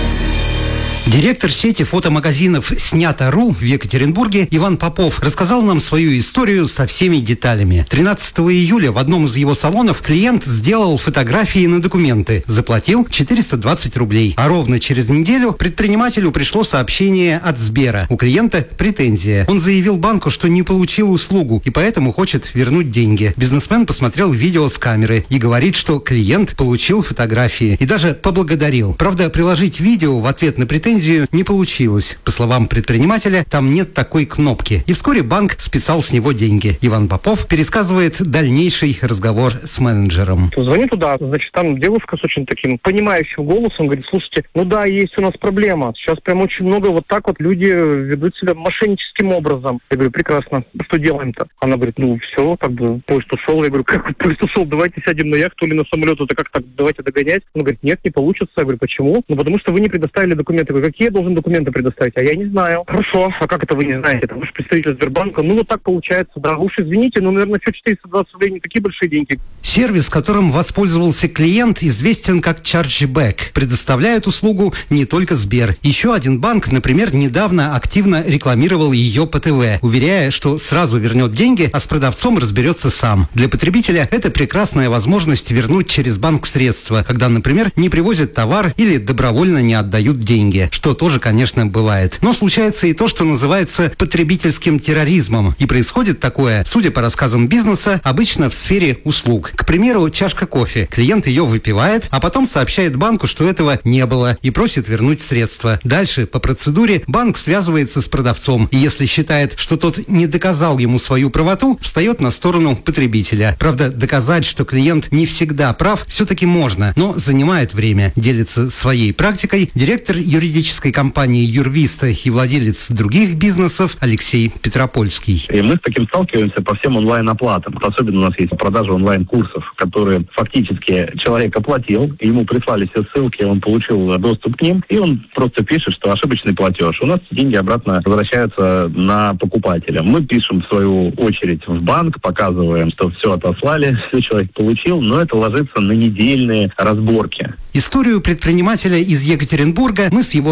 Директор сети фотомагазинов «Снято.ру» в Екатеринбурге Иван Попов рассказал нам свою историю со всеми деталями. тринадцатого июля в одном из его салонов клиент сделал фотографии на документы, заплатил четыреста двадцать рублей. А ровно через неделю предпринимателю пришло сообщение от Сбера. У клиента претензия. Он заявил банку, что не получил услугу и поэтому хочет вернуть деньги. Бизнесмен посмотрел видео с камеры и говорит, что клиент получил фотографии и даже поблагодарил. Правда, приложить видео в ответ на претензию не получилось. По словам предпринимателя, там нет такой кнопки. И вскоре банк списал с него деньги. Иван Попов пересказывает дальнейший разговор с менеджером. Звоню туда, значит, там девушка с очень таким понимающим голосом говорит: слушайте, ну да, есть у нас проблема. Сейчас прям очень много вот так вот люди ведут себя мошенническим образом. Я говорю: прекрасно, что делаем-то? Она говорит: ну все, как бы поезд ушел. Я говорю: как поезд ушел? Давайте сядем на яхту или на самолет. Это как так? Давайте догонять. Он говорит: нет, не получится. Я говорю: почему? Ну потому что вы не предоставили документы. Я говорю: какие я должен документы предоставить? А я не знаю. Хорошо, а как это вы не знаете? Это ваш представитель Сбербанка. Ну вот так получается. Да, уж извините, но, наверное, все четыреста двадцать рублей не такие большие деньги. Сервис, которым воспользовался клиент, известен как Chargeback. Предоставляет услугу не только Сбер. Еще один банк, например, недавно активно рекламировал ее по ТВ, уверяя, что сразу вернет деньги, а с продавцом разберется сам. Для потребителя это прекрасная возможность вернуть через банк средства, когда, например, не привозят товар или добровольно не отдают деньги, что тоже, конечно, бывает. Но случается и то, что называется потребительским терроризмом. И происходит такое, судя по рассказам бизнеса, обычно в сфере услуг. К примеру, чашка кофе. Клиент ее выпивает, а потом сообщает банку, что этого не было, и просит вернуть средства. Дальше, по процедуре, банк связывается с продавцом, и если считает, что тот не доказал ему свою правоту, встает на сторону потребителя. Правда, доказать, что клиент не всегда прав, все-таки можно, но занимает время. Делится своей практикой директор юридической компании «Юрвиста» и владелец других бизнесов Алексей Петропольский. И мы с таким сталкиваемся по всем онлайн-оплатам. Особенно у нас есть продажа онлайн-курсов, которые фактически человек оплатил, ему прислали все ссылки, он получил доступ к ним, и он просто пишет, что ошибочный платеж. У нас деньги обратно возвращаются на покупателя. Мы пишем, в свою очередь, в банк, показываем, что все отослали, все человек получил, но это ложится на недельные разборки. Историю предпринимателя из Екатеринбурга мы с его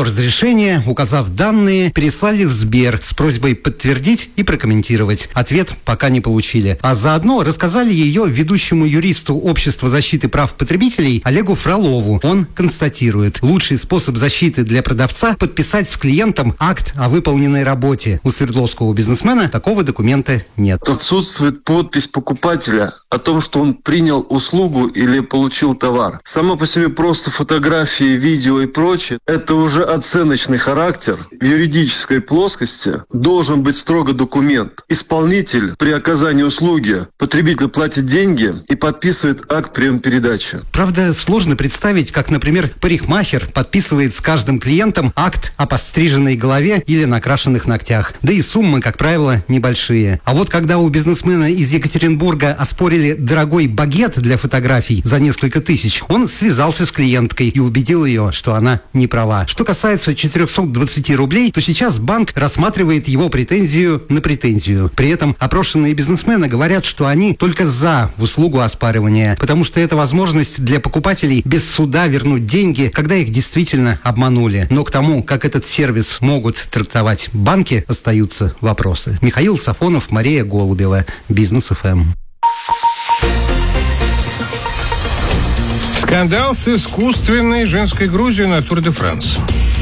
разрешение, указав данные, переслали в Сбер с просьбой подтвердить и прокомментировать. Ответ пока не получили. А заодно рассказали ее ведущему юристу Общества защиты прав потребителей Олегу Фролову. Он констатирует, лучший способ защиты для продавца – подписать с клиентом акт о выполненной работе. У свердловского бизнесмена такого документа нет. Отсутствует подпись покупателя о том, что он принял услугу или получил товар. Само по себе просто фотографии, видео и прочее – это уже оценочный характер. В юридической плоскости должен быть строго документ. Исполнитель при оказании услуги, потребитель платит деньги и подписывает акт приема-передачи. Правда, сложно представить, как, например, парикмахер подписывает с каждым клиентом акт о подстриженной голове или накрашенных ногтях. Да и суммы, как правило, небольшие. А вот когда у бизнесмена из Екатеринбурга оспорили дорогой багет для фотографий за несколько тысяч, он связался с клиенткой и убедил ее, что она не права. Что касается четырехсот двадцати рублей, то сейчас банк рассматривает его претензию на претензию. При этом опрошенные бизнесмены говорят, что они только за в услугу оспаривания, потому что это возможность для покупателей без суда вернуть деньги, когда их действительно обманули. Но к тому, как этот сервис могут трактовать банки, остаются вопросы. Михаил Сафонов, Мария Голубева, Бизнес эф эм. Скандал с искусственной женской грудью на Тур де Франс.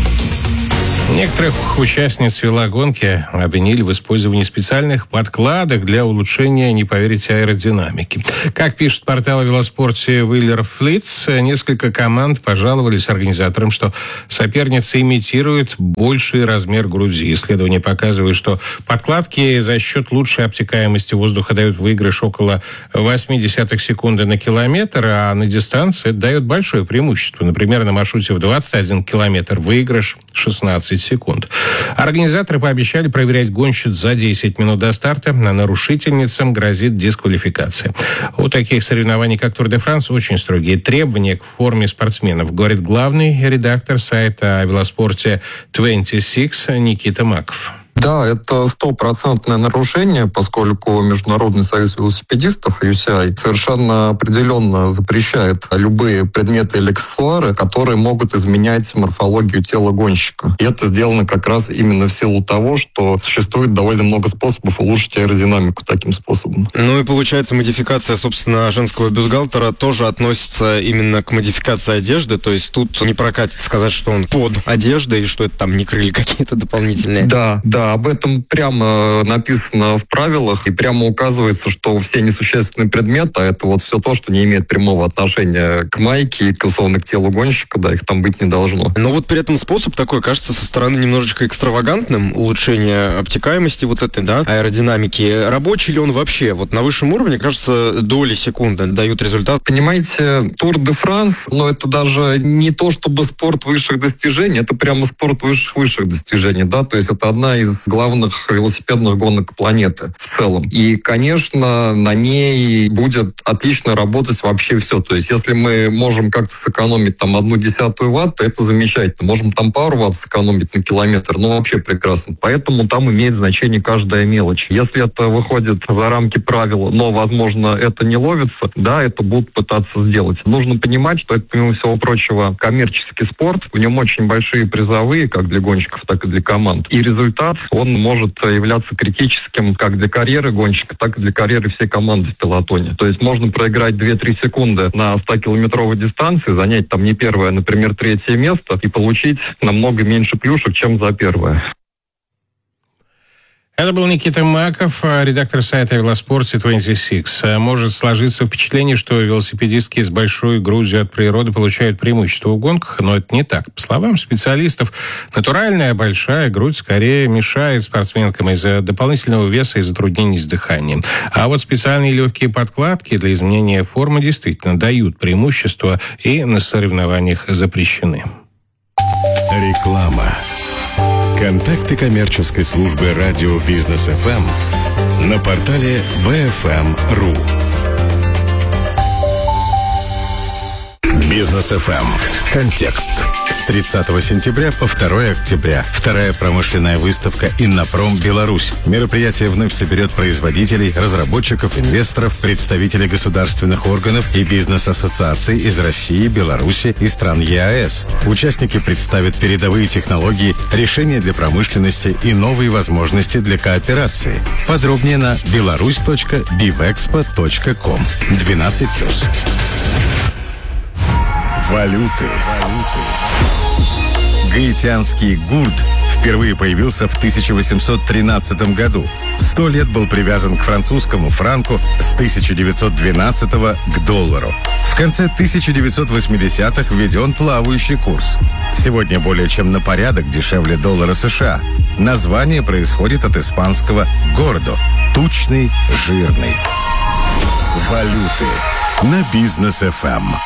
Некоторых участниц велогонки обвинили в использовании специальных подкладок для улучшения, не поверите, аэродинамики. Как пишет портал о велоспорте Wheeler Fleets, несколько команд пожаловались организаторам, что соперницы имитируют больший размер груди. Исследования показывают, что подкладки за счет лучшей обтекаемости воздуха дают выигрыш около восемь десятых секунды на километр, а на дистанции это дает большое преимущество. Например, на маршруте в двадцать один километр выигрыш шестнадцать секунд. Организаторы пообещали проверять гонщиц за десять минут до старта, а нарушительницам грозит дисквалификация. У таких соревнований, как Тур де Франс, очень строгие требования к форме спортсменов, говорит главный редактор сайта о велоспорте двадцать шесть Никита Маков. Да, это стопроцентное нарушение, поскольку Международный союз велосипедистов, ю си ай, совершенно определенно запрещает любые предметы или аксессуары, которые могут изменять морфологию тела гонщика. И это сделано как раз именно в силу того, что существует довольно много способов улучшить аэродинамику таким способом. Ну и получается, модификация, собственно, женского бюстгальтера тоже относится именно к модификации одежды, то есть тут не прокатит сказать, что он под одеждой и что это там не крылья какие-то дополнительные. Да, да. Об этом прямо написано в правилах и прямо указывается, что все несущественные предметы, а это вот все то, что не имеет прямого отношения к майке и, условно, к телу гонщика, да, их там быть не должно. Но вот при этом способ такой кажется со стороны немножечко экстравагантным, улучшение обтекаемости вот этой, да, аэродинамики. Рабочий ли он вообще? Вот на высшем уровне, кажется, доли секунды дают результат. Понимаете, Тур де Франс, но это даже не то, чтобы спорт высших достижений, это прямо спорт высших-высших достижений, да, то есть это одна из главных велосипедных гонок планеты в целом. И, конечно, на ней будет отлично работать вообще все. То есть, если мы можем как-то сэкономить там одну десятую ватт, это замечательно. Можем там пару ватт сэкономить на километр, ну вообще прекрасно. Поэтому там имеет значение каждая мелочь. Если это выходит за рамки правил, но, возможно, это не ловится, да, это будут пытаться сделать. Нужно понимать, что это, помимо всего прочего, коммерческий спорт. В нем очень большие призовые, как для гонщиков, так и для команд. И результат он может являться критическим как для карьеры гонщика, так и для карьеры всей команды в пелотоне. То есть можно проиграть две-три секунды на ста-километровой дистанции, занять там не первое, а, например, третье место и получить намного меньше плюшек, чем за первое. Это был Никита Маков, редактор сайта о велоспорте двадцать шесть. Может сложиться впечатление, что велосипедистки с большой грудью от природы получают преимущество в гонках, но это не так. По словам специалистов, натуральная большая грудь скорее мешает спортсменкам из-за дополнительного веса и затруднений с дыханием. А вот специальные легкие подкладки для изменения формы действительно дают преимущество и на соревнованиях запрещены. Реклама. Контакты коммерческой службы радио Бизнес эф эм на портале би эф эм точка ру. Бизнес эф эм. Контекст С тридцатого сентября по второе октября. Вторая промышленная выставка «Иннопром Беларусь». Мероприятие вновь соберет производителей, разработчиков, инвесторов, представителей государственных органов и бизнес-ассоциаций из России, Беларуси и стран ЕАЭС. Участники представят передовые технологии, решения для промышленности и новые возможности для кооперации. Подробнее на беларусь точка бивэкспо точка ком. двенадцать плюс. Валюты. Гаитянский гурт впервые появился в тысяча восемьсот тринадцатом году. Сто лет был привязан к французскому франку, с тысяча девятьсот двенадцатого к доллару. В конце тысяча девятьсот восьмидесятых введен плавающий курс. Сегодня более чем на порядок дешевле доллара США. Название происходит от испанского «гордо» – тучный, жирный. Валюты на Бизнес эф эм.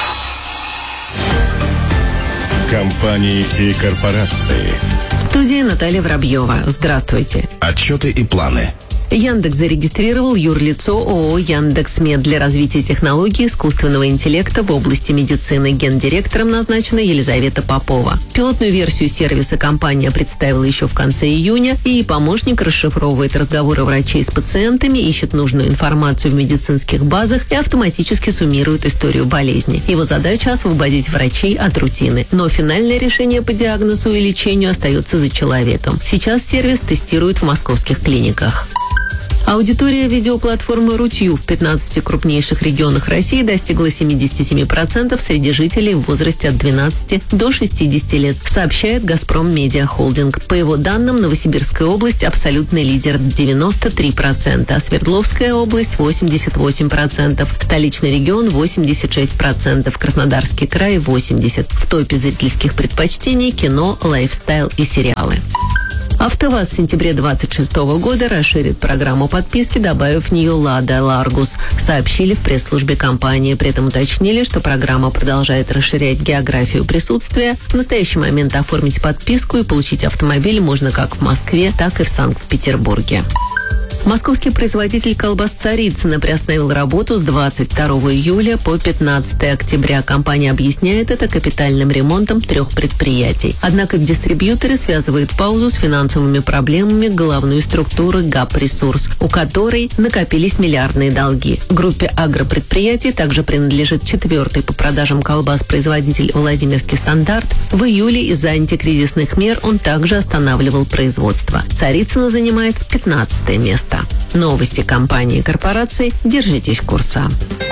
Компании и корпорации. В студии Наталья Воробьева. Здравствуйте. Отчеты и планы. Яндекс зарегистрировал юрлицо ООО «Яндекс.Мед» для развития технологий искусственного интеллекта в области медицины. Гендиректором назначена Елизавета Попова. Пилотную версию сервиса компания представила еще в конце июня, и помощник расшифровывает разговоры врачей с пациентами, ищет нужную информацию в медицинских базах и автоматически суммирует историю болезни. Его задача – освободить врачей от рутины. Но финальное решение по диагнозу и лечению остается за человеком. Сейчас сервис тестируют в московских клиниках. Аудитория видеоплатформы «Рутью» в пятнадцати крупнейших регионах России достигла семьдесят семь процентов среди жителей в возрасте от двенадцати до шестидесяти лет, сообщает «Газпром Медиа Холдинг». По его данным, Новосибирская область – абсолютный лидер – девяносто три процента, а Свердловская область – восемьдесят восемь процентов, столичный регион – восемьдесят шесть процентов, Краснодарский край – восемьдесят процентов. В топе зрительских предпочтений – кино, лайфстайл и сериалы. АвтоВАЗ в сентябре двадцать шестого года расширит программу подписки, добавив в нее «Лада Ларгус», сообщили в пресс-службе компании. При этом уточнили, что программа продолжает расширять географию присутствия. В настоящий момент оформить подписку и получить автомобиль можно как в Москве, так и в Санкт-Петербурге. Московский производитель колбас «Царицыно» приостановил работу с двадцать второго июля по пятнадцатого октября. Компания объясняет это капитальным ремонтом трех предприятий. Однако дистрибьюторы связывают паузу с финансовыми проблемами головной структуры «ГАП-Ресурс», у которой накопились миллиардные долги. Группе агропредприятий также принадлежит четвертый по продажам колбас производитель «Владимирский стандарт». В июле из-за антикризисных мер он также останавливал производство. «Царицыно» занимает пятнадцатое место. Новости компании и корпораций. Держитесь курса.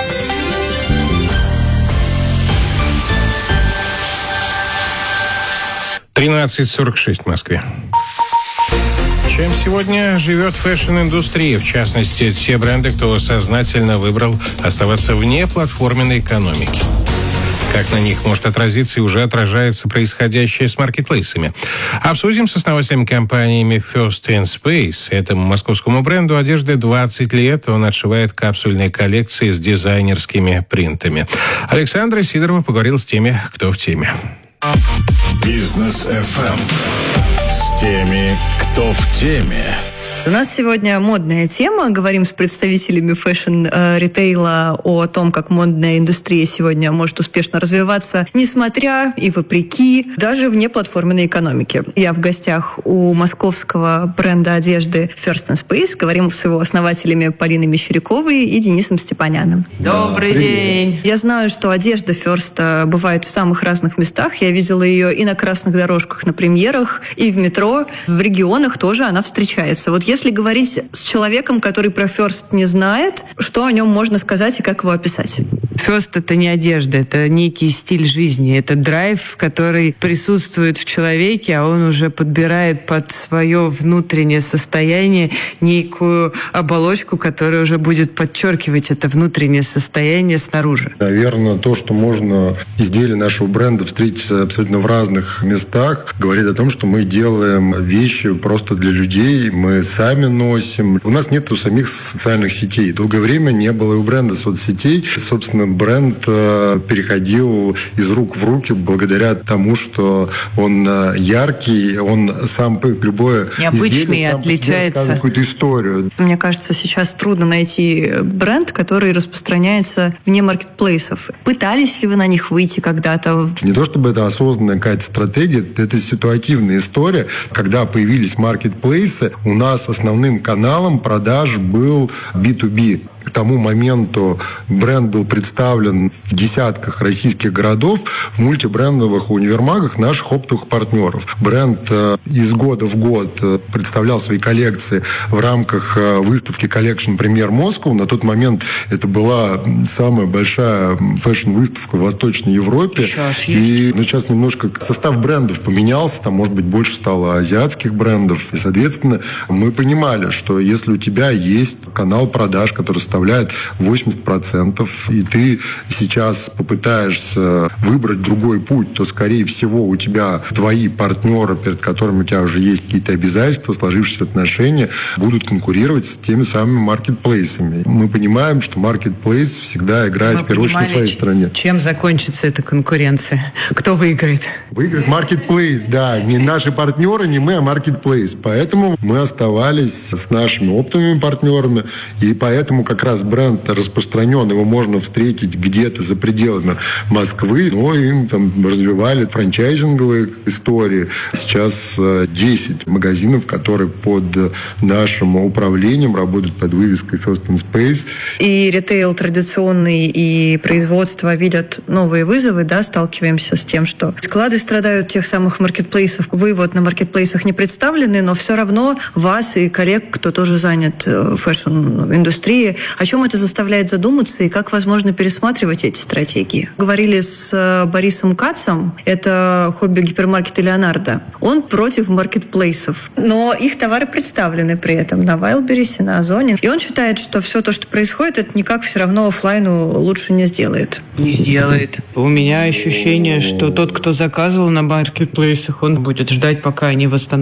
тринадцать сорок шесть в Москве. Чем сегодня живет фэшн-индустрия? В частности, те бренды, кто сознательно выбрал оставаться вне платформенной экономики. Как на них может отразиться и уже отражается происходящее с маркетплейсами. Обсудим с основателями компаниями First in Space. Этому московскому бренду одежды двадцать лет. Он отшивает капсульные коллекции с дизайнерскими принтами. Александра Сидорова поговорил с теми, кто в теме. Бизнес эф эм. С теми, кто в теме. У нас сегодня модная тема. Говорим с представителями фэшн-ритейла о том, как модная индустрия сегодня может успешно развиваться, несмотря и вопреки даже вне платформенной экономики. Я в гостях у московского бренда одежды First in Space. Говорим с его основателями Полиной Мещеряковой и Денисом Степаняном. Добрый день! Я знаю, что одежда First бывает в самых разных местах. Я видела ее и на красных дорожках, на премьерах, и в метро. В регионах тоже она встречается. Вот если говорить с человеком, который про First не знает, что о нем можно сказать и как его описать? First — это не одежда, это некий стиль жизни, это драйв, который присутствует в человеке, а он уже подбирает под свое внутреннее состояние некую оболочку, которая уже будет подчеркивать это внутреннее состояние снаружи. Наверное, то, что можно изделия нашего бренда встретить абсолютно в разных местах, говорит о том, что мы делаем вещи просто для людей, мы сами сами носим. У нас нет у самих социальных сетей. Долгое время не было и у бренда соцсетей. Собственно, бренд э, переходил из рук в руки благодаря тому, что он э, яркий, он сам любое необычный, изделие сам отличается. Рассказывает какую-то историю. Мне кажется, сейчас трудно найти бренд, который распространяется вне маркетплейсов. Пытались ли вы на них выйти когда-то? Не то чтобы это осознанная какая-то стратегия, это ситуативная история. Когда появились маркетплейсы, у нас основным каналом продаж был би ту би. К тому моменту бренд был представлен в десятках российских городов в мультибрендовых универмагах наших оптовых партнеров. Бренд э, из года в год э, представлял свои коллекции в рамках э, выставки Collection Premier Moscow. На тот момент это была самая большая фэшн-выставка в Восточной Европе. Сейчас и есть. ну, сейчас немножко состав брендов поменялся. Там, может быть, больше стало азиатских брендов. И, соответственно, мы понимали, что если у тебя есть канал продаж, который составляет восемьдесят процентов, и ты сейчас попытаешься выбрать другой путь, то, скорее всего, у тебя твои партнеры, перед которыми у тебя уже есть какие-то обязательства, сложившиеся отношения, будут конкурировать с теми самыми маркетплейсами. Мы понимаем, что маркетплейс всегда играет Мы в первую очередь на своей стороне. Чем закончится эта конкуренция? Кто выиграет? Выиграет маркетплейс, да. Не наши партнеры, не мы, а маркетплейс. Поэтому мы оставались с нашими оптовыми партнерами, и поэтому как раз бренд распространен, его можно встретить где-то за пределами Москвы, но им там развивали франчайзинговые истории. Сейчас десять магазинов, которые под нашим управлением работают под вывеской First in Space. И ритейл традиционный, и производство видят новые вызовы, да, сталкиваемся с тем, что склады страдают тех самых маркетплейсов. Вы вот на маркетплейсах не представлены, но все равно вас и коллег, кто тоже занят в фэшн-индустрии, о чем это заставляет задуматься и как возможно пересматривать эти стратегии. Говорили с Борисом Кацем, это хобби-гипермаркет Леонардо. Он против маркетплейсов, но их товары представлены при этом на Wildberries, на Озоне. И он считает, что все то, что происходит, это никак все равно офлайну лучше не сделает. Не сделает. У меня ощущение, что тот, кто заказывал на маркетплейсах, он будет ждать, пока они восстановятся.